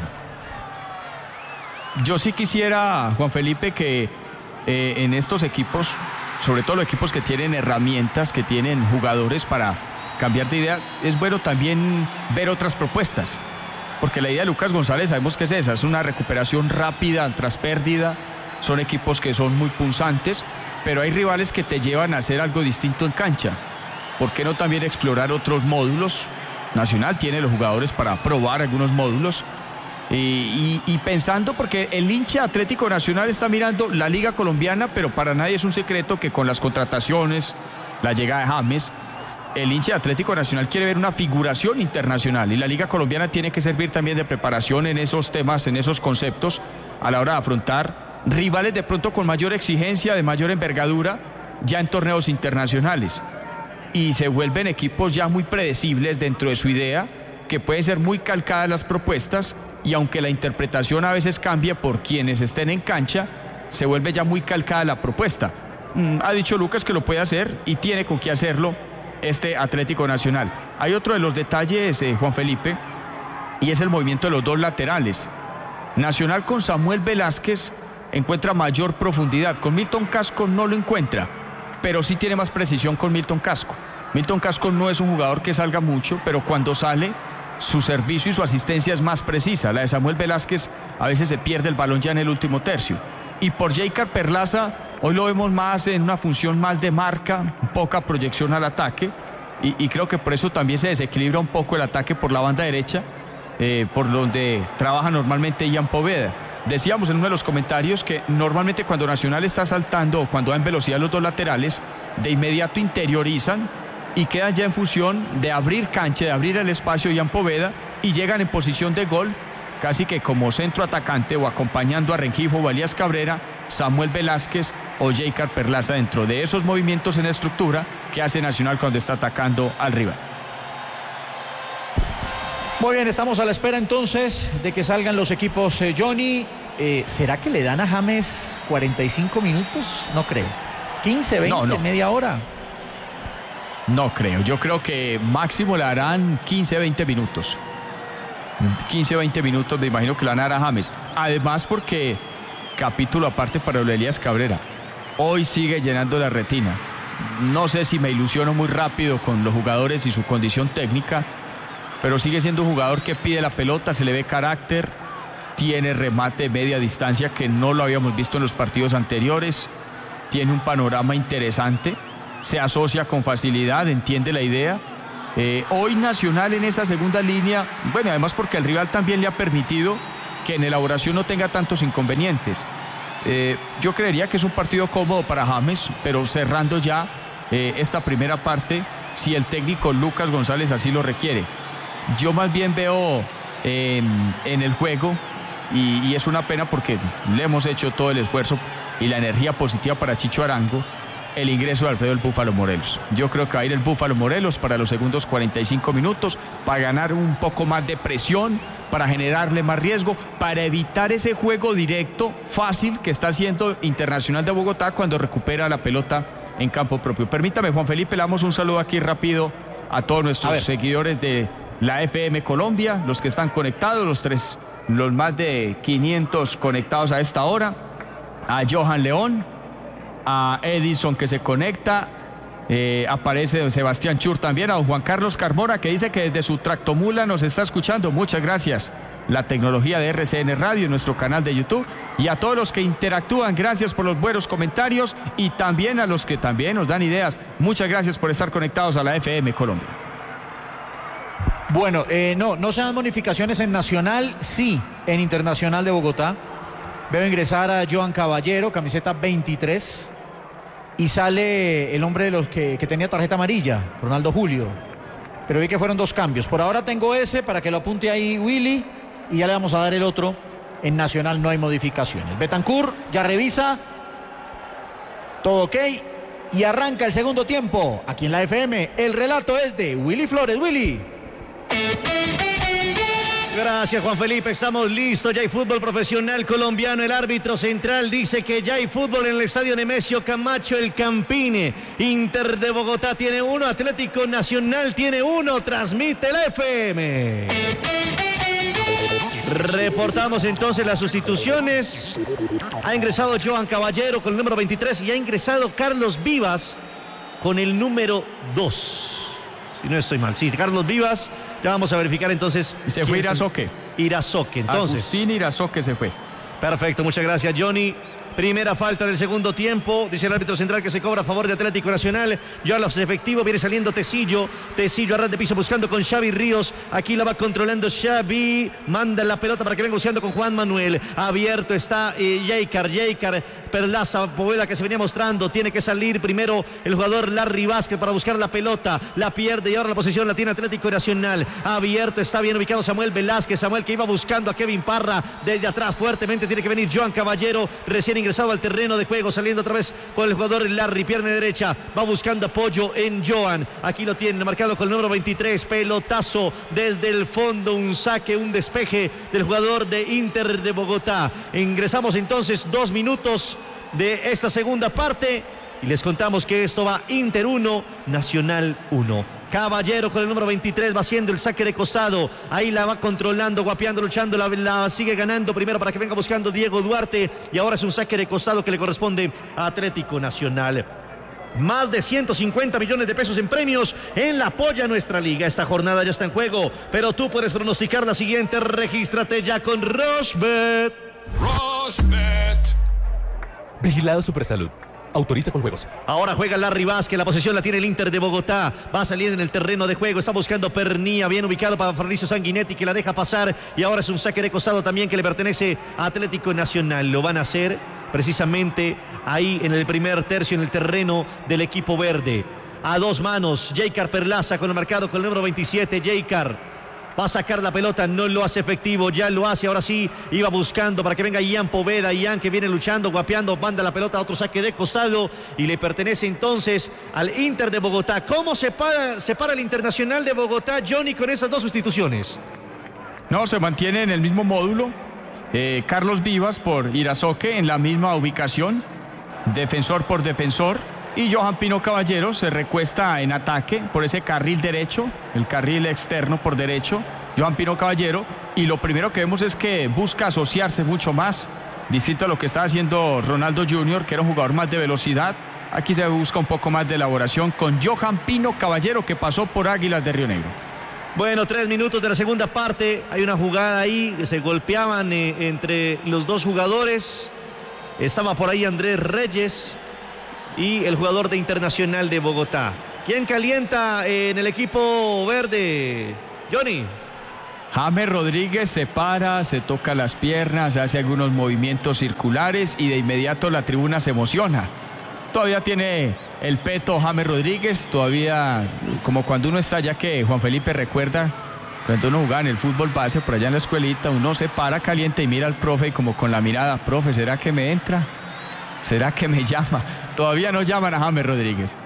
Yo sí quisiera, Juan Felipe, que eh, en estos equipos, sobre todo los equipos que tienen herramientas, que tienen jugadores para cambiar de idea, es bueno también ver otras propuestas, porque la idea de Lucas González sabemos que es esa, es una recuperación rápida tras pérdida, son equipos que son muy punzantes, pero hay rivales que te llevan a hacer algo distinto en cancha. ¿Por qué no también explorar otros módulos? Nacional tiene los jugadores para probar algunos módulos. Y, y, y pensando, porque el hincha Atlético Nacional está mirando la Liga Colombiana, pero para nadie es un secreto que con las contrataciones, la llegada de James, el hincha de Atlético Nacional quiere ver una figuración internacional, y la Liga Colombiana tiene que servir también de preparación en esos temas, en esos conceptos, a la hora de afrontar rivales de pronto con mayor exigencia, de mayor envergadura, ya en torneos internacionales. Y se vuelven equipos ya muy predecibles dentro de su idea, que pueden ser muy calcadas las propuestas, y aunque la interpretación a veces cambia por quienes estén en cancha, se vuelve ya muy calcada la propuesta. Mm, ha dicho Lucas que lo puede hacer y tiene con qué hacerlo este Atlético Nacional. Hay otro de los detalles, eh, Juan Felipe, y es el movimiento de los dos laterales. Nacional con Samuel Velázquez encuentra mayor profundidad, con Milton Casco no lo encuentra, pero sí tiene más precisión con Milton Casco. Milton Casco no es un jugador que salga mucho, pero cuando sale, su servicio y su asistencia es más precisa. La de Samuel Velázquez a veces se pierde el balón ya en el último tercio. Y por Jeicar Perlaza, hoy lo vemos más en una función más de marca, poca proyección al ataque, y, y creo que por eso también se desequilibra un poco el ataque por la banda derecha, eh, por donde trabaja normalmente Ian Poveda. Decíamos en uno de los comentarios que normalmente cuando Nacional está saltando o cuando va en velocidad los dos laterales, de inmediato interiorizan y quedan ya en función de abrir cancha, de abrir el espacio Ian Poveda, y llegan en posición de gol, casi que como centro atacante o acompañando a Rengifo o Elías Cabrera, Samuel Velázquez o Jeicar Perlaza, dentro de esos movimientos en estructura que hace Nacional cuando está atacando al rival. Muy bien, estamos a la espera entonces de que salgan los equipos. eh, Johnny, eh, ¿será que le dan a James cuarenta y cinco minutos? No creo. quince, veinte, no, no. media hora. No creo, yo creo que máximo le harán quince, veinte minutos. quince, veinte minutos me imagino que le van a dar a James. Además porque, capítulo aparte para Elías Cabrera, hoy sigue llenando la retina. No sé si me ilusiono muy rápido con los jugadores y su condición técnica, pero sigue siendo un jugador que pide la pelota, se le ve carácter, tiene remate de media distancia que no lo habíamos visto en los partidos anteriores, tiene un panorama interesante, se asocia con facilidad, entiende la idea. Eh, hoy Nacional en esa segunda línea, bueno, además porque el rival también le ha permitido que en elaboración no tenga tantos inconvenientes. Eh, yo creería que es un partido cómodo para James, pero cerrando ya eh, esta primera parte, si el técnico Lucas González así lo requiere. Yo más bien veo eh, en el juego, y, y es una pena porque le hemos hecho todo el esfuerzo y la energía positiva para Chicho Arango, el ingreso de Alfredo el Búfalo Morelos. Yo creo que va a ir el Búfalo Morelos para los segundos cuarenta y cinco minutos, para ganar un poco más de presión, para generarle más riesgo, para evitar ese juego directo, fácil, que está haciendo Internacional de Bogotá cuando recupera la pelota en campo propio. Permítame, Juan Felipe, le damos un saludo aquí rápido a todos nuestros seguidores de la F M Colombia, los que están conectados, los tres, los más de quinientos conectados a esta hora, a Johan León, a Edison que se conecta, eh, aparece Sebastián Chur también, a don Juan Carlos Carmona que dice que desde su tractomula nos está escuchando. Muchas gracias. La tecnología de R C N Radio en nuestro canal de YouTube, y a todos los que interactúan, gracias por los buenos comentarios, y también a los que también nos dan ideas. Muchas gracias por estar conectados a la F M Colombia. Bueno, eh, no, no se dan bonificaciones en Nacional, sí, en Internacional de Bogotá. Veo ingresar a Johan Caballero, camiseta veintitrés, y sale el hombre de los que, que tenía tarjeta amarilla, Ronaldo Julio. Pero vi que fueron dos cambios. Por ahora tengo ese para que lo apunte ahí Willy, y ya le vamos a dar el otro. En Nacional no hay modificaciones. Betancur ya revisa. Todo ok. Y arranca el segundo tiempo. Aquí en la F M, el relato es de Willy Flores. Willy. Gracias, Juan Felipe, estamos listos, ya hay fútbol profesional colombiano. El árbitro central dice que ya hay fútbol en el estadio Nemesio Camacho, el Campine. Inter de Bogotá tiene uno, Atlético Nacional tiene uno, transmite la F M. Reportamos entonces las sustituciones. Ha ingresado Johan Caballero con el número veintitrés y ha ingresado Carlos Vivas con el número dos. Si no estoy mal, sí, Carlos Vivas. Ya vamos a verificar entonces. Se fue Irazoque. Irazoque, entonces. Agustín Irazoque se fue. Perfecto, muchas gracias, Johnny. Primera falta del segundo tiempo, dice el árbitro central que se cobra a favor de Atlético Nacional. Ya los efectivos, viene saliendo Tecillo. Tecillo a ras de piso buscando con Xavi Ríos. Aquí la va controlando Xavi. Manda la pelota para que venga buscando con Juan Manuel. Abierto está eh, Yeikar, Yeikar, Perlaza, Poveda que se venía mostrando. Tiene que salir primero el jugador Larry Vázquez para buscar la pelota. La pierde y ahora la posición la tiene Atlético Nacional. Abierto está bien ubicado Samuel Velázquez. Samuel que iba buscando a Kevin Parra desde atrás fuertemente. Tiene que venir Johan Caballero, recién ingresado al terreno de juego, saliendo otra vez con el jugador Larry, pierna derecha, va buscando apoyo en Johan, aquí lo tiene marcado con el número veintitrés, pelotazo desde el fondo, un saque, un despeje del jugador de Inter de Bogotá. Ingresamos entonces dos minutos de esta segunda parte y les contamos que esto va Inter uno, Nacional uno. Caballero con el número veintitrés va haciendo el saque de costado, ahí la va controlando, guapeando, luchando, la, la sigue ganando primero para que venga buscando Diego Duarte, y ahora es un saque de costado que le corresponde a Atlético Nacional. Más de ciento cincuenta millones de pesos en premios en la Polla Nuestra Liga. Esta jornada ya está en juego, pero tú puedes pronosticar la siguiente. Regístrate ya con Rochebet. Rochebet. Vigilado Supersalud. Autoriza con juegos. Ahora juega Larry Vázquez, la posesión la tiene el Inter de Bogotá, va a salir en el terreno de juego, está buscando Pernía, bien ubicado para Fabricio Sanguinetti que la deja pasar, y ahora es un saque de costado también que le pertenece a Atlético Nacional. Lo van a hacer precisamente ahí en el primer tercio, en el terreno del equipo verde. A dos manos, Yeikar Perlaza con el marcado con el número veintisiete, Yeikar. Va a sacar la pelota, no lo hace efectivo, ya lo hace, ahora sí, iba buscando para que venga Ian Poveda, Ian que viene luchando, guapeando, manda la pelota a otro saque de costado y le pertenece entonces al Inter de Bogotá. ¿Cómo se para, se para el Internacional de Bogotá, Johnny, con esas dos sustituciones? No, se mantiene en el mismo módulo, eh, Carlos Vivas por Irazoque en la misma ubicación, defensor por defensor, y Johan Pino Caballero se recuesta en ataque por ese carril derecho, el carril externo por derecho, Johan Pino Caballero, y lo primero que vemos es que busca asociarse mucho más, distinto a lo que estaba haciendo Ronaldo junior, que era un jugador más de velocidad. Aquí se busca un poco más de elaboración con Johan Pino Caballero, que pasó por Águilas de Río Negro. Bueno, tres minutos de la segunda parte, hay una jugada ahí, que se golpeaban eh, entre los dos jugadores, estaba por ahí Andrés Reyes y el jugador de Internacional de Bogotá. ¿Quién calienta eh, en el equipo verde, Johnny? James Rodríguez se para, se toca las piernas, hace algunos movimientos circulares y de inmediato la tribuna se emociona. Todavía tiene el peto James Rodríguez, todavía como cuando uno está, ya que Juan Felipe recuerda, cuando uno jugaba en el fútbol base por allá en la escuelita, uno se para caliente y mira al profe y como con la mirada, profe, ¿será que me entra? ¿Será que me llama? Todavía no llaman a James Rodríguez.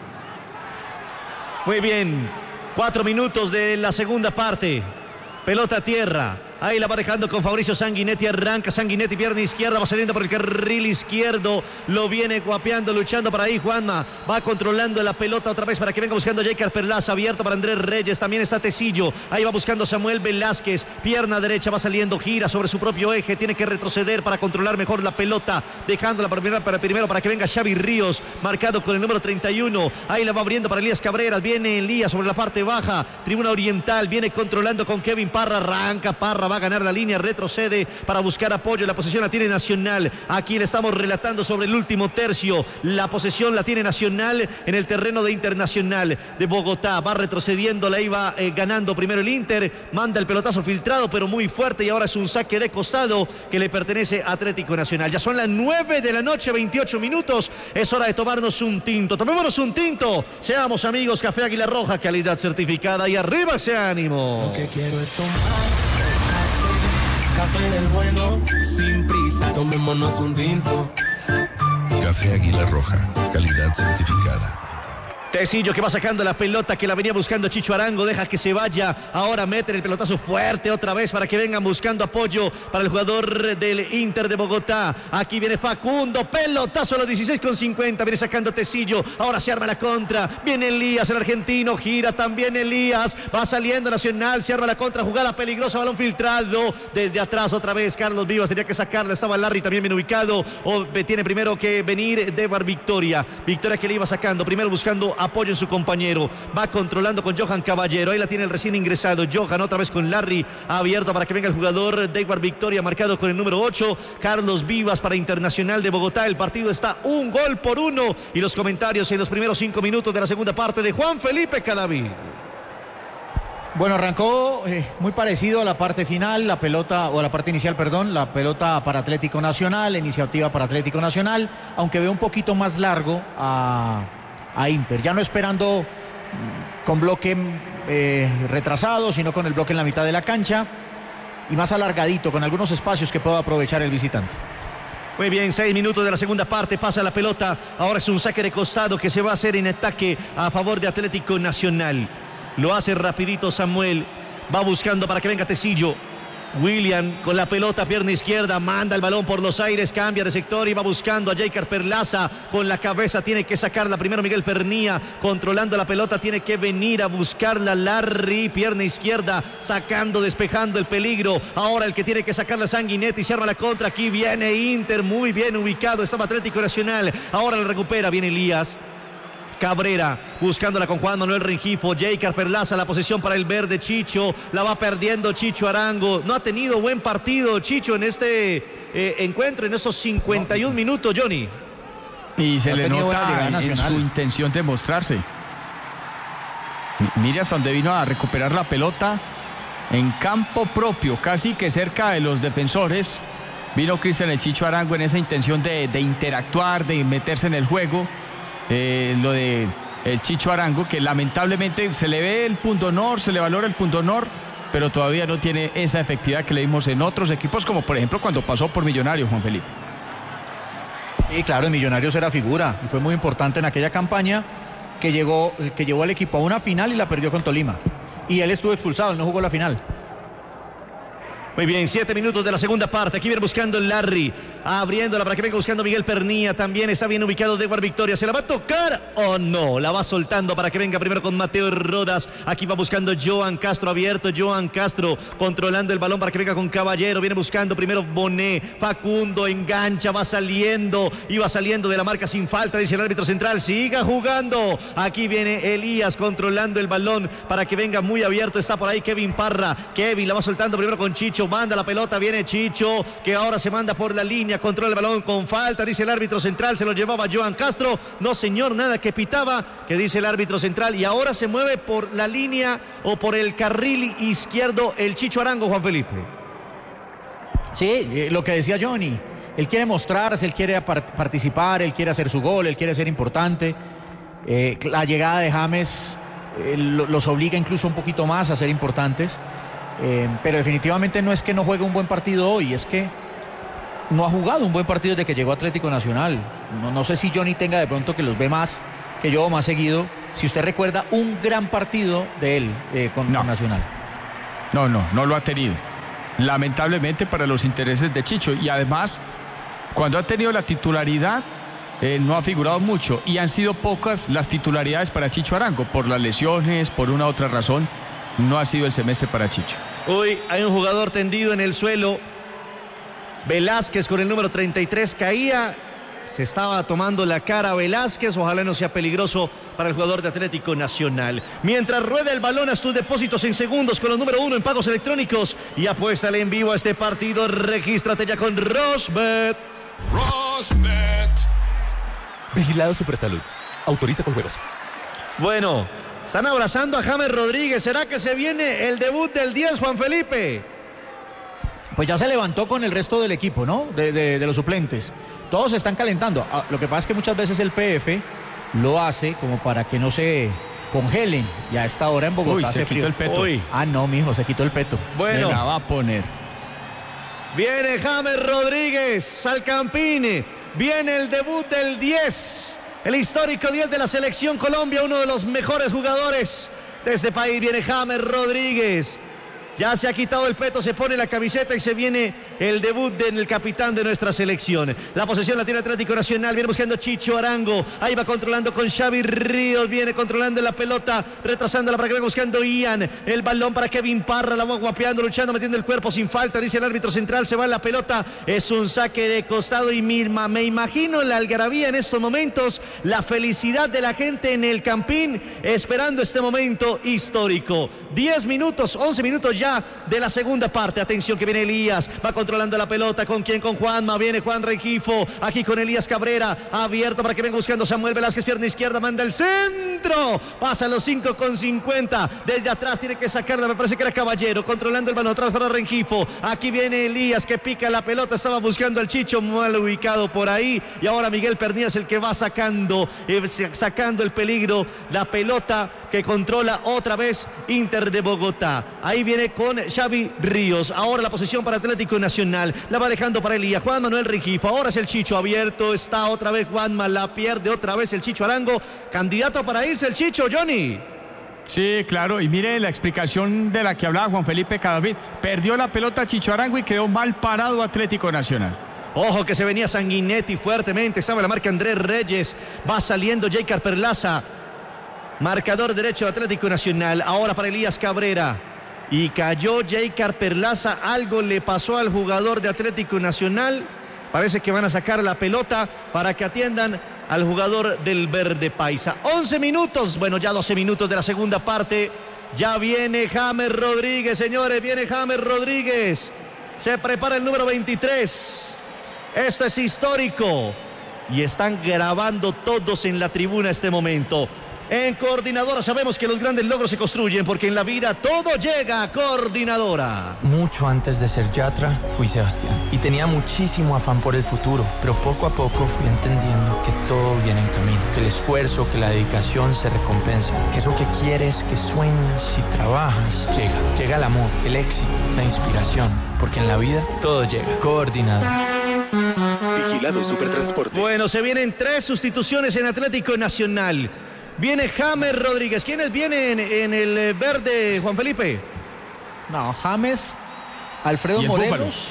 Muy bien, cuatro minutos de la segunda parte. Pelota a tierra. Ahí la va dejando con Fabricio Sanguinetti. Arranca Sanguinetti, pierna izquierda, va saliendo por el carril izquierdo. Lo viene guapeando, luchando para ahí Juanma. Va controlando la pelota otra vez para que venga buscando Jaker Perlaza. Abierto para Andrés Reyes. También está Tecillo. Ahí va buscando Samuel Velázquez. Pierna derecha, va saliendo, gira sobre su propio eje. Tiene que retroceder para controlar mejor la pelota. Dejándola para primero para, primero para que venga Xavi Ríos. Marcado con el número treinta y uno. Ahí la va abriendo para Elías Cabreras. Viene Elías sobre la parte baja. Tribuna oriental. Viene controlando con Kevin Parra. Arranca Parra. Va a ganar la línea, retrocede para buscar apoyo. La posesión la tiene Nacional. Aquí le estamos relatando sobre el último tercio. La posesión la tiene Nacional en el terreno de Internacional de Bogotá. Va retrocediendo, la iba eh, ganando primero el Inter. Manda el pelotazo filtrado, pero muy fuerte. Y ahora es un saque de costado que le pertenece a Atlético Nacional. Ya son las nueve de la noche, veintiocho minutos. Es hora de tomarnos un tinto. Tomémonos un tinto. Seamos amigos. Café Águila Roja, calidad certificada. Y arriba ese ánimo. Lo que quiero es tomar café del bueno, sin prisa, tomémonos un tinto. Café Águila Roja, calidad certificada. Tecillo que va sacando la pelota, que la venía buscando Chicho Arango, deja que se vaya, ahora mete el pelotazo fuerte otra vez para que vengan buscando apoyo para el jugador del Inter de Bogotá. Aquí viene Facundo, pelotazo a los dieciséis con cincuenta, viene sacando Tecillo, ahora se arma la contra, viene Elías, el argentino, gira también Elías, va saliendo Nacional, se arma la contra, jugada peligrosa, balón filtrado, desde atrás otra vez Carlos Vivas, tenía que sacarla, estaba Larry también bien ubicado, o tiene primero que venir Debar Victoria, Victoria que le iba sacando, primero buscando apoyo en su compañero, va controlando con Johan Caballero, ahí la tiene el recién ingresado Johan, otra vez con Larry, abierto para que venga el jugador de Edward Victoria, marcado con el número ocho, Carlos Vivas para Internacional de Bogotá. El partido está un gol por uno y los comentarios en los primeros cinco minutos de la segunda parte de Juan Felipe Cadavid. Bueno, arrancó eh, muy parecido a la parte final, la pelota, o a la parte inicial, perdón, la pelota para Atlético Nacional, la iniciativa para Atlético Nacional, aunque veo un poquito más largo a... a Inter, ya no esperando con bloque eh, retrasado, sino con el bloque en la mitad de la cancha y más alargadito, con algunos espacios que pueda aprovechar el visitante. Muy bien, seis minutos de la segunda parte, pasa la pelota, ahora es un saque de costado que se va a hacer en ataque a favor de Atlético Nacional. Lo hace rapidito Samuel, va buscando para que venga Tecillo. William con la pelota, pierna izquierda, manda el balón por los aires, cambia de sector y va buscando a Jaker Perlaza con la cabeza, tiene que sacarla primero Miguel Pernía, controlando la pelota, tiene que venir a buscarla Larry, pierna izquierda, sacando, despejando el peligro, ahora el que tiene que sacarla Sanguinetti, se arma la contra, aquí viene Inter, muy bien ubicado, estaba Atlético Nacional, ahora la recupera, viene Elías Cabrera, buscándola con Juan Manuel Rengifo, Jaker Perlaza, la posesión para el verde Chicho, la va perdiendo Chicho Arango, no ha tenido buen partido Chicho en este eh, encuentro, en estos cincuenta y un minutos, Johnny. Y se no le nota en, en su Nacional. intención de mostrarse. Mire hasta donde vino a recuperar la pelota, en campo propio, casi que cerca de los defensores, vino Cristian el Chicho Arango en esa intención de, de interactuar, de meterse en el juego. Eh, lo de el Chicho Arango, que lamentablemente se le ve el punto honor, se le valora el punto honor, pero todavía no tiene esa efectividad que le vimos en otros equipos, como por ejemplo cuando pasó por Millonarios, Juan Felipe. Sí, claro, en Millonarios era figura y fue muy importante en aquella campaña que llegó, que llevó al equipo a una final y la perdió con Tolima. Y él estuvo expulsado, él no jugó la final. Muy bien, siete minutos de la segunda parte. Aquí viene buscando Larry, abriéndola para que venga buscando Miguel Pernía. También está bien ubicado Dewar Victoria. ¿Se la va a tocar o no? La va soltando para que venga primero con Mateo Rodas. Aquí va buscando Johan Castro abierto. Johan Castro controlando el balón para que venga con Caballero. Viene buscando primero Bonet. Facundo engancha, va saliendo. Y va saliendo de la marca sin falta, dice el árbitro central. Siga jugando. Aquí viene Elías controlando el balón para que venga muy abierto. Está por ahí Kevin Parra. Kevin la va soltando primero con Chicho. Manda la pelota, viene Chicho, que ahora se manda por la línea, controla el balón con falta, dice el árbitro central, se lo llevaba Johan Castro, no señor, nada que pitaba, que dice el árbitro central, y ahora se mueve por la línea o por el carril izquierdo el Chicho Arango, Juan Felipe. Sí, lo que decía Johnny, él quiere mostrarse, él quiere participar, él quiere hacer su gol, él quiere ser importante, eh, la llegada de James eh, los obliga incluso un poquito más a ser importantes. Eh, pero definitivamente no es que no juegue un buen partido hoy, es que no ha jugado un buen partido desde que llegó Atlético Nacional. No, no sé si Johnny tenga de pronto que los ve más que yo, más seguido. Si usted recuerda un gran partido de él eh, con, no. con Nacional. No, no, no lo ha tenido. Lamentablemente para los intereses de Chicho. Y además, cuando ha tenido la titularidad, eh, no ha figurado mucho. Y han sido pocas las titularidades para Chicho Arango. Por las lesiones, por una u otra razón. No ha sido el semestre para Chicho. Hoy hay un jugador tendido en el suelo. Velázquez con el número treinta y tres caía. Se estaba tomando la cara Velázquez. Ojalá no sea peligroso para el jugador de Atlético Nacional. Mientras rueda el balón a sus depósitos en segundos con los número uno en pagos electrónicos. Y apuéstale en vivo a este partido. Regístrate ya con Rosbet. Rosbet. Vigilado Supersalud. Autoriza con juegos. Bueno, están abrazando a James Rodríguez. ¿Será que se viene el debut del diez, Juan Felipe? Pues ya se levantó con el resto del equipo, ¿no? De, de, de los suplentes. Todos se están calentando. Ah, lo que pasa es que muchas veces el P F lo hace como para que no se congelen. Y a esta hora en Bogotá Uy, se hace quitó frío. el peto. Uy. Ah, no, mijo, se quitó el peto. Bueno, se la va a poner. viene James Rodríguez al Campín. Viene el debut del diez. El histórico diez de la Selección Colombia, uno de los mejores jugadores de este país. Viene James Rodríguez. Ya se ha quitado el peto, se pone la camiseta y se viene el debut del capitán de nuestra selección. La posesión la tiene Atlético Nacional, viene buscando Chicho Arango. Ahí va controlando con Xavi Ríos, viene controlando la pelota, retrasándola para que venga buscando Ian. El balón para Kevin Parra, la va guapeando, luchando, metiendo el cuerpo sin falta, dice el árbitro central, se va en la pelota. Es un saque de costado y Mirma, me imagino la algarabía en estos momentos, la felicidad de la gente en el Campín, esperando este momento histórico. diez minutos, once minutos ya de la segunda parte. Atención que viene Elías, va controlando la pelota. ¿Con quién? Con Juanma, viene Juan Rengifo, aquí con Elías Cabrera, abierto para que venga buscando Samuel Velázquez, pierna izquierda, manda el centro, pasa los cinco con cincuenta, desde atrás tiene que sacarla, me parece que era Caballero, controlando el balón atrás para Rengifo, aquí viene Elías que pica la pelota, estaba buscando al Chicho, mal ubicado por ahí, y ahora Miguel Pernía es el que va sacando, eh, sacando el peligro, la pelota que controla otra vez Inter de Bogotá. Ahí viene con Xavi Ríos. Ahora la posesión para Atlético Nacional. La va dejando para Elías. Juan Manuel Rengifo. Ahora es el Chicho abierto. Está otra vez Juanma. La pierde otra vez el Chicho Arango. Candidato para irse el Chicho, Johnny. Sí, claro. Y mire la explicación de la que hablaba Juan Felipe Cadavid. Perdió la pelota Chicho Arango y quedó mal parado Atlético Nacional. Ojo que se venía Sanguinetti fuertemente. Estaba la marca Andrés Reyes. Va saliendo Jaycar Perlaza. Marcador derecho de Atlético Nacional. Ahora para Elías Cabrera. Y cayó Jaycar Perlaza. Algo le pasó al jugador de Atlético Nacional. Parece que van a sacar la pelota para que atiendan al jugador del Verde Paisa. once minutos, bueno, ya doce minutos de la segunda parte. Ya viene James Rodríguez, señores. Viene James Rodríguez. Se prepara el número veintitrés. Esto es histórico. Y están grabando todos en la tribuna este momento. En Coordinadora sabemos que los grandes logros se construyen porque en la vida todo llega a Coordinadora. Mucho antes de ser Yatra, fui Sebastián y tenía muchísimo afán por el futuro, pero poco a poco fui entendiendo que todo viene en camino, que el esfuerzo, que la dedicación se recompensa, que eso que quieres, que sueñas y trabajas, llega. Llega el amor, el éxito, la inspiración, porque en la vida todo llega. Coordinadora. Vigilado Supertransporte. Bueno, se vienen tres sustituciones en Atlético Nacional. Viene James Rodríguez. ¿Quiénes vienen en el verde, Juan Felipe? No, James Alfredo Morelos.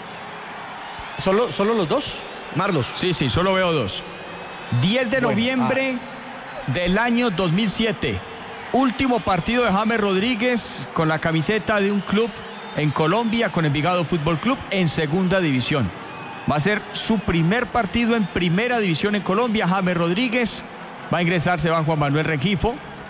¿Solo, ¿Solo los dos? Marlos. Sí, sí, solo veo dos. diez de noviembre bueno, ah. del año dos mil siete. Último partido de James Rodríguez con la camiseta de un club en Colombia, con Envigado Fútbol Club, en segunda división. Va a ser su primer partido en primera división en Colombia. James Rodríguez va a ingresar, se va Juan Manuel Rengifo,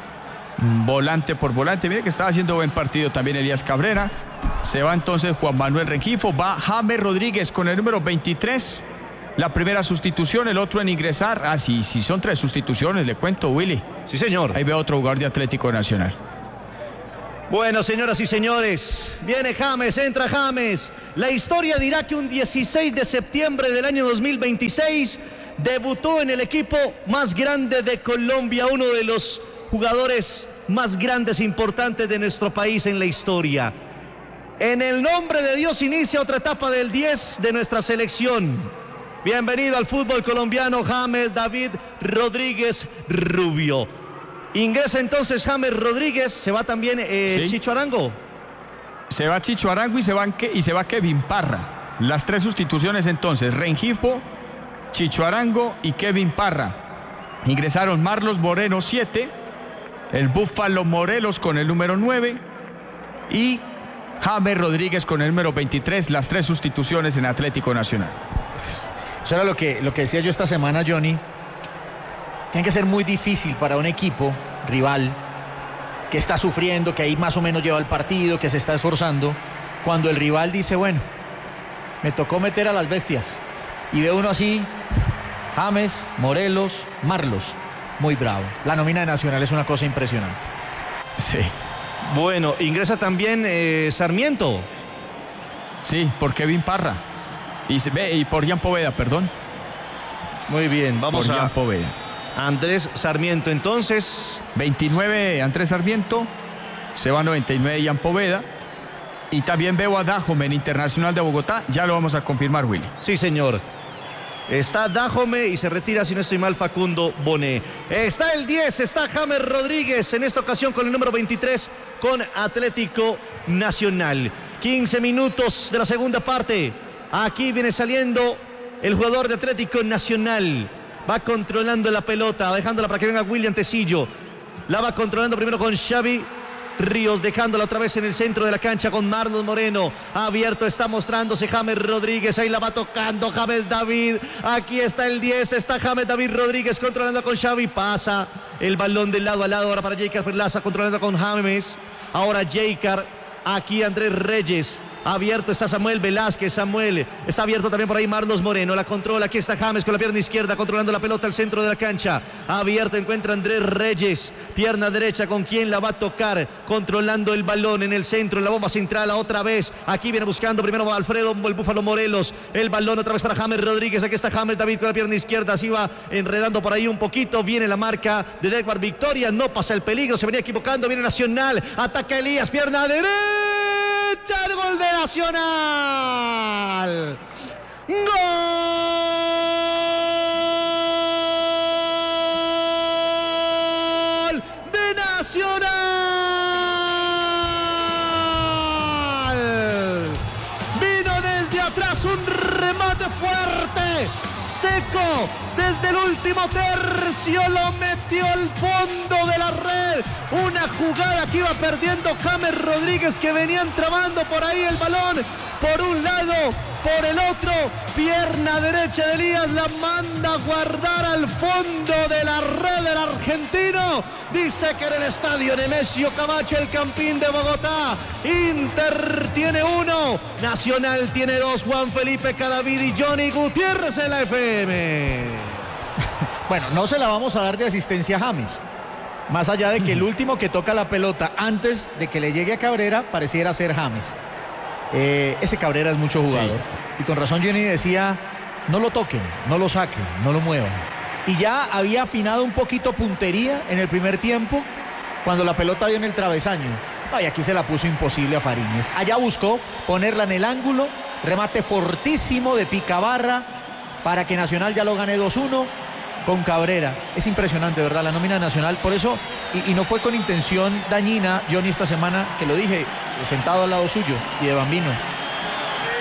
volante por volante. Mire que estaba haciendo buen partido también Elías Cabrera. Se va entonces Juan Manuel Rengifo, va James Rodríguez con el número veintitrés. La primera sustitución, el otro en ingresar. Ah, sí, sí, son tres sustituciones, le cuento, Willy. Sí, señor. Ahí veo otro jugador de Atlético Nacional. Bueno, señoras y señores, viene James, entra James. La historia dirá que un dieciséis de septiembre del año dos mil veintiséis debutó en el equipo más grande de Colombia, uno de los jugadores más grandes e importantes de nuestro país en la historia. En el nombre de Dios inicia otra etapa del diez de nuestra selección. Bienvenido al fútbol colombiano, James David Rodríguez Rubio. Ingresa entonces James Rodríguez, se va también eh, sí. Chicho Arango. Se va Chicho Arango y se, van que, y se va Kevin Parra. Las tres sustituciones entonces, Rengifo, Chicho Arango y Kevin Parra. Ingresaron Marlos Moreno siete, el Búfalo Morelos con el número nueve y James Rodríguez con el número veintitrés, las tres sustituciones en Atlético Nacional. Eso era lo que, lo que decía yo esta semana, Johnny. Tiene que ser muy difícil para un equipo rival que está sufriendo, que ahí más o menos lleva el partido, que se está esforzando, cuando el rival dice, bueno, me tocó meter a las bestias. Y ve uno así, James, Morelos, Marlos, muy bravo. La nómina de Nacional es una cosa impresionante. Sí. Bueno, ingresa también eh, Sarmiento. Sí, por Kevin Parra. Y, se ve, y por Jan Poveda, perdón. Muy bien, vamos por a... Jan Poveda. Andrés Sarmiento, entonces. veintinueve Andrés Sarmiento, se va noventa y nueve Jan Poveda. Y también veo a Dajome en Internacional de Bogotá, ya lo vamos a confirmar, Willy. Sí, señor. Está Dajome y se retira, si no estoy mal, Facundo Bonet. Está el diez, está James Rodríguez, en esta ocasión con el número veintitrés, con Atlético Nacional. quince minutos de la segunda parte. Aquí viene saliendo el jugador de Atlético Nacional. Va controlando la pelota, dejándola para que venga William Tecillo. La va controlando primero con Xavi Ríos, dejándola otra vez en el centro de la cancha con Marlos Moreno. Abierto está mostrándose James Rodríguez. Ahí la va tocando James David. Aquí está el diez, está James David Rodríguez controlando con Xavi. Pasa el balón de lado a lado ahora para Jeicar Perlaza, controlando con James. Ahora Jeicar. Aquí Andrés Reyes. Abierto está Samuel Velázquez, Samuel, está abierto también por ahí Marlos Moreno, la controla, aquí está James con la pierna izquierda, controlando la pelota al centro de la cancha, abierto encuentra Andrés Reyes, pierna derecha con quien la va a tocar, controlando el balón en el centro, en la bomba central, otra vez, aquí viene buscando primero Alfredo, el Búfalo Morelos, el balón otra vez para James Rodríguez, aquí está James David con la pierna izquierda, así va enredando por ahí un poquito, viene la marca de Edward Victoria, no pasa el peligro, se venía equivocando, viene Nacional, ataca Elías, pierna derecha, el gol de Nacional. Gol de Nacional. Vino desde atrás un remate fuerte, seco, desde el último tercio lo metió al fondo de la red. Una jugada que iba perdiendo James Rodríguez, que venía entrabando por ahí el balón, por un lado, por el otro, pierna derecha de Elías, la manda a guardar al fondo de la red del argentino. Dice que en el estadio Nemesio Camacho, el Campín de Bogotá, Inter tiene uno, Nacional tiene dos, Juan Felipe Cadavid y Johnny Gutiérrez en la F M. Bueno, no se la vamos a dar de asistencia a James. Más allá de que el último que toca la pelota antes de que le llegue a Cabrera pareciera ser James. Eh, ese Cabrera es mucho jugador. Sí. Y con razón Johnny decía, no lo toquen, no lo saquen, no lo muevan. Y ya había afinado un poquito puntería en el primer tiempo cuando la pelota dio en el travesaño. Ay, aquí se la puso imposible a Fariñez. Allá buscó ponerla en el ángulo, remate fortísimo de Picabarra para que Nacional ya lo gane dos uno. Con Cabrera, es impresionante, ¿verdad? La nómina nacional, por eso, y, y no fue con intención dañina, Johnny, esta semana, que lo dije, sentado al lado suyo, y de Bambino,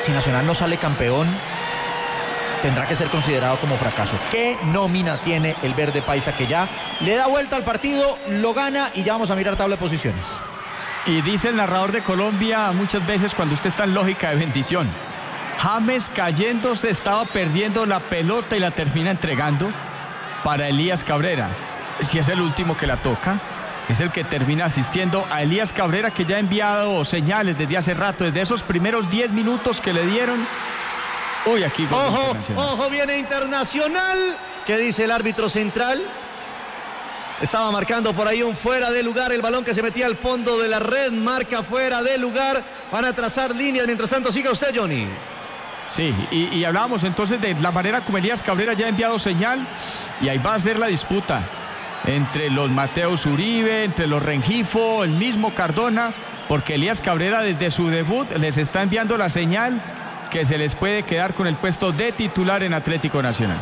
si Nacional no sale campeón, tendrá que ser considerado como fracaso. ¿Qué nómina tiene el verde paisa que ya le da vuelta al partido, lo gana y ya vamos a mirar tabla de posiciones? Y dice el narrador de Colombia muchas veces cuando usted está en lógica de bendición, James cayéndose estaba perdiendo la pelota y la termina entregando para Elías Cabrera. Si es el último que la toca, es el que termina asistiendo a Elías Cabrera, que ya ha enviado señales desde hace rato, desde esos primeros diez minutos que le dieron. Uy, aquí gol Ojo, Internacional. ojo, viene Internacional. ¿Qué dice el árbitro central? Estaba marcando por ahí un fuera de lugar, el balón que se metía al fondo de la red, marca fuera de lugar. Van a trazar líneas, mientras tanto siga usted, Johnny. Sí, y, y hablábamos entonces de la manera como Elías Cabrera ya ha enviado señal, y ahí va a ser la disputa entre los Mateus Uribe, entre los Rengifo, el mismo Cardona, porque Elías Cabrera desde su debut les está enviando la señal que se les puede quedar con el puesto de titular en Atlético Nacional.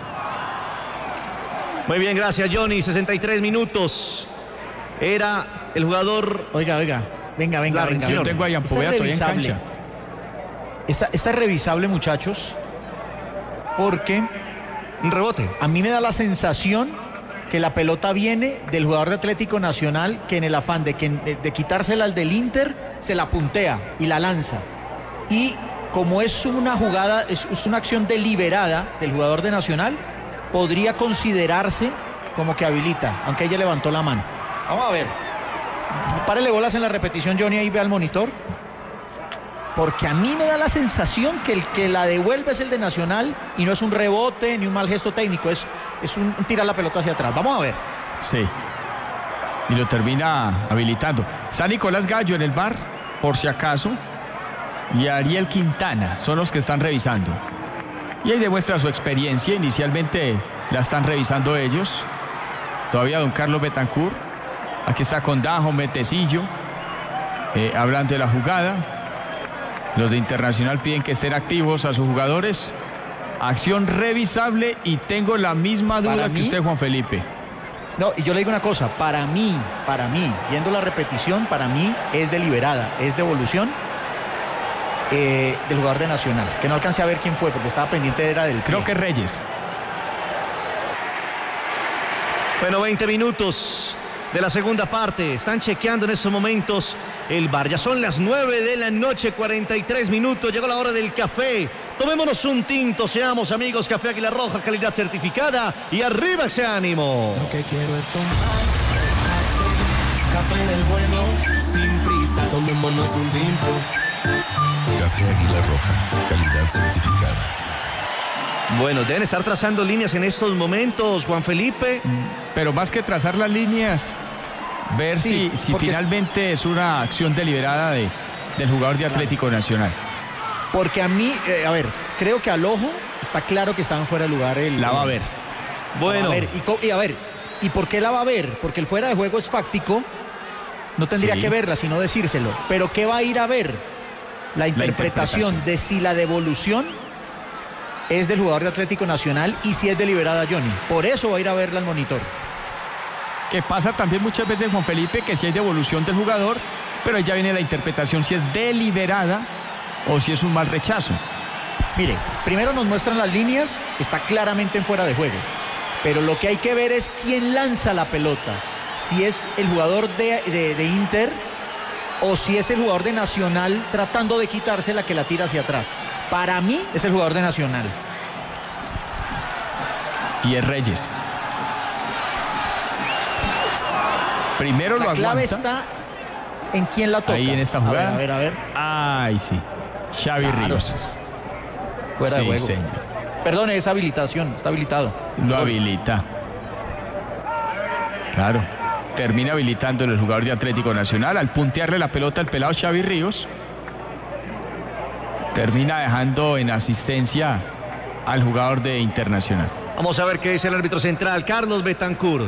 Muy bien, gracias, Johnny. sesenta y tres minutos. Era el jugador... Oiga, oiga, venga, venga, Claro, venga. señor. Yo tengo a Ian Poveda todavía en cancha. Esta, esta es revisable, muchachos, porque Un rebote. a mí me da la sensación que la pelota viene del jugador de Atlético Nacional, que en el afán de, que, de quitársela al del Inter, se la puntea y la lanza. Y como es una jugada, es, es una acción deliberada del jugador de Nacional, podría considerarse como que habilita, aunque ella levantó la mano. Vamos a ver. Párele bolas en la repetición, Johnny, ahí ve al monitor. Porque a mí me da la sensación que el que la devuelve es el de Nacional y no es un rebote ni un mal gesto técnico, es, es un, un tirar la pelota hacia atrás. Vamos a ver. Sí. Y lo termina habilitando. Está Nicolás Gallo en el bar, por si acaso, y Ariel Quintana son los que están revisando. Y ahí demuestra su experiencia. Inicialmente la están revisando ellos. Todavía don Carlos Betancourt. Aquí está con Dajo, Metecillo, eh, hablando de la jugada. Los de Internacional piden que estén activos a sus jugadores. Acción revisable y tengo la misma duda Para que mí, usted, Juan Felipe. No, y yo le digo una cosa, para mí, para mí, viendo la repetición, para mí es deliberada, es devolución eh, del jugador de Nacional, que no alcancé a ver quién fue porque estaba pendiente, era del Creo pie. que Reyes. Bueno, veinte minutos de la segunda parte. Están chequeando en estos momentos el V A R. Ya son las nueve de la noche, cuarenta y tres minutos. Llegó la hora del café. Tomémonos un tinto, seamos amigos. Café Águila Roja, calidad certificada. Y arriba ese ánimo. Lo que quiero es tomar café del bueno, sin prisa. Tomémonos un tinto. Café Águila Roja, calidad certificada. Bueno, deben estar trazando líneas en estos momentos, Juan Felipe. Pero más que trazar las líneas, ver Sí, si, si porque- finalmente es una acción deliberada de, del jugador de Atlético Nacional. Porque a mí, eh, a ver, creo que al ojo está claro que estaban fuera de lugar. El, La va a ver. Bueno, A ver, y, co- y a ver, ¿y por qué la va a ver? Porque el fuera de juego es fáctico, no tendría Sí. que verla, sino decírselo. Pero ¿qué va a ir a ver? La interpretación, interpretación. de si la devolución es del jugador de Atlético Nacional y si es deliberada, Johnny. Por eso va a ir a verla al monitor. Que pasa también muchas veces, Juan Felipe, que si hay devolución del jugador, pero ahí ya viene la interpretación si es deliberada o si es un mal rechazo. Mire, primero nos muestran las líneas, está claramente en fuera de juego. Pero lo que hay que ver es quién lanza la pelota. Si es el jugador de, de, de Inter o si es el jugador de Nacional tratando de quitársela que la tira hacia atrás. Para mí es el jugador de Nacional. Y es Reyes. Primero lo La clave aguanta. está en quién la toca. Ahí en esta jugada. A ver, a ver, a ver. Ay, sí. Xavi Claro, Ríos. es fuera de Sí, juego. señor. Perdón, es habilitación, está habilitado. Lo habilita. Claro. Termina habilitando el jugador de Atlético Nacional al puntearle la pelota al pelado Xavi Ríos. Termina dejando en asistencia al jugador de Internacional. vamos a ver qué dice el árbitro central, Carlos Betancourt.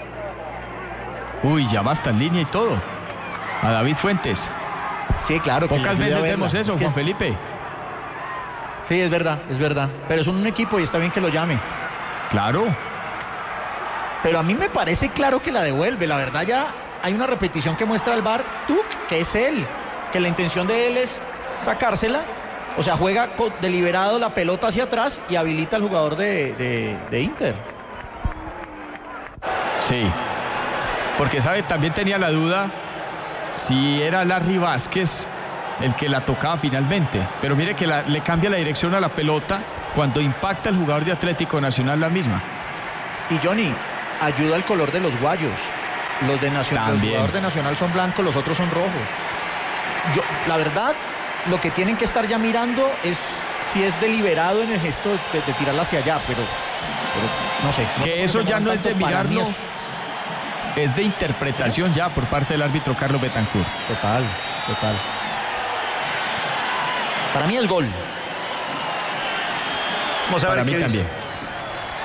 Uy, ya basta en línea y todo. A David Fuentes. Sí, claro. que le Pocas ayude a veces verla. vemos eso, Es que Juan es- Felipe. Sí, es verdad, es verdad. Pero son un equipo y está bien que lo llame. Claro. Pero a mí me parece claro que la devuelve. La verdad ya hay una repetición que muestra al V A R, Tuc, que es él. Que la intención de él es sacársela O sea, juega con, deliberado la pelota hacia atrás y habilita al jugador de, de, de Inter. Sí, porque sabe, también tenía la duda si era Larry Vázquez el que la tocaba finalmente, pero mire que la, le cambia la dirección a la pelota cuando impacta el jugador de Atlético Nacional la misma. Y Johnny, ayuda al color de los guayos. Los de Nacional, los jugadores de Nacional son blancos, los otros son rojos. Yo, la verdad, lo que tienen que estar ya mirando es si es deliberado en el gesto de, de, de tirarla hacia allá, pero, pero no sé. No que sé eso ya no es de mirarlo, es... es de interpretación ya por parte del árbitro Carlos Betancur. Total, total. Para mí es gol. Vamos a ver Para mí qué también. dice.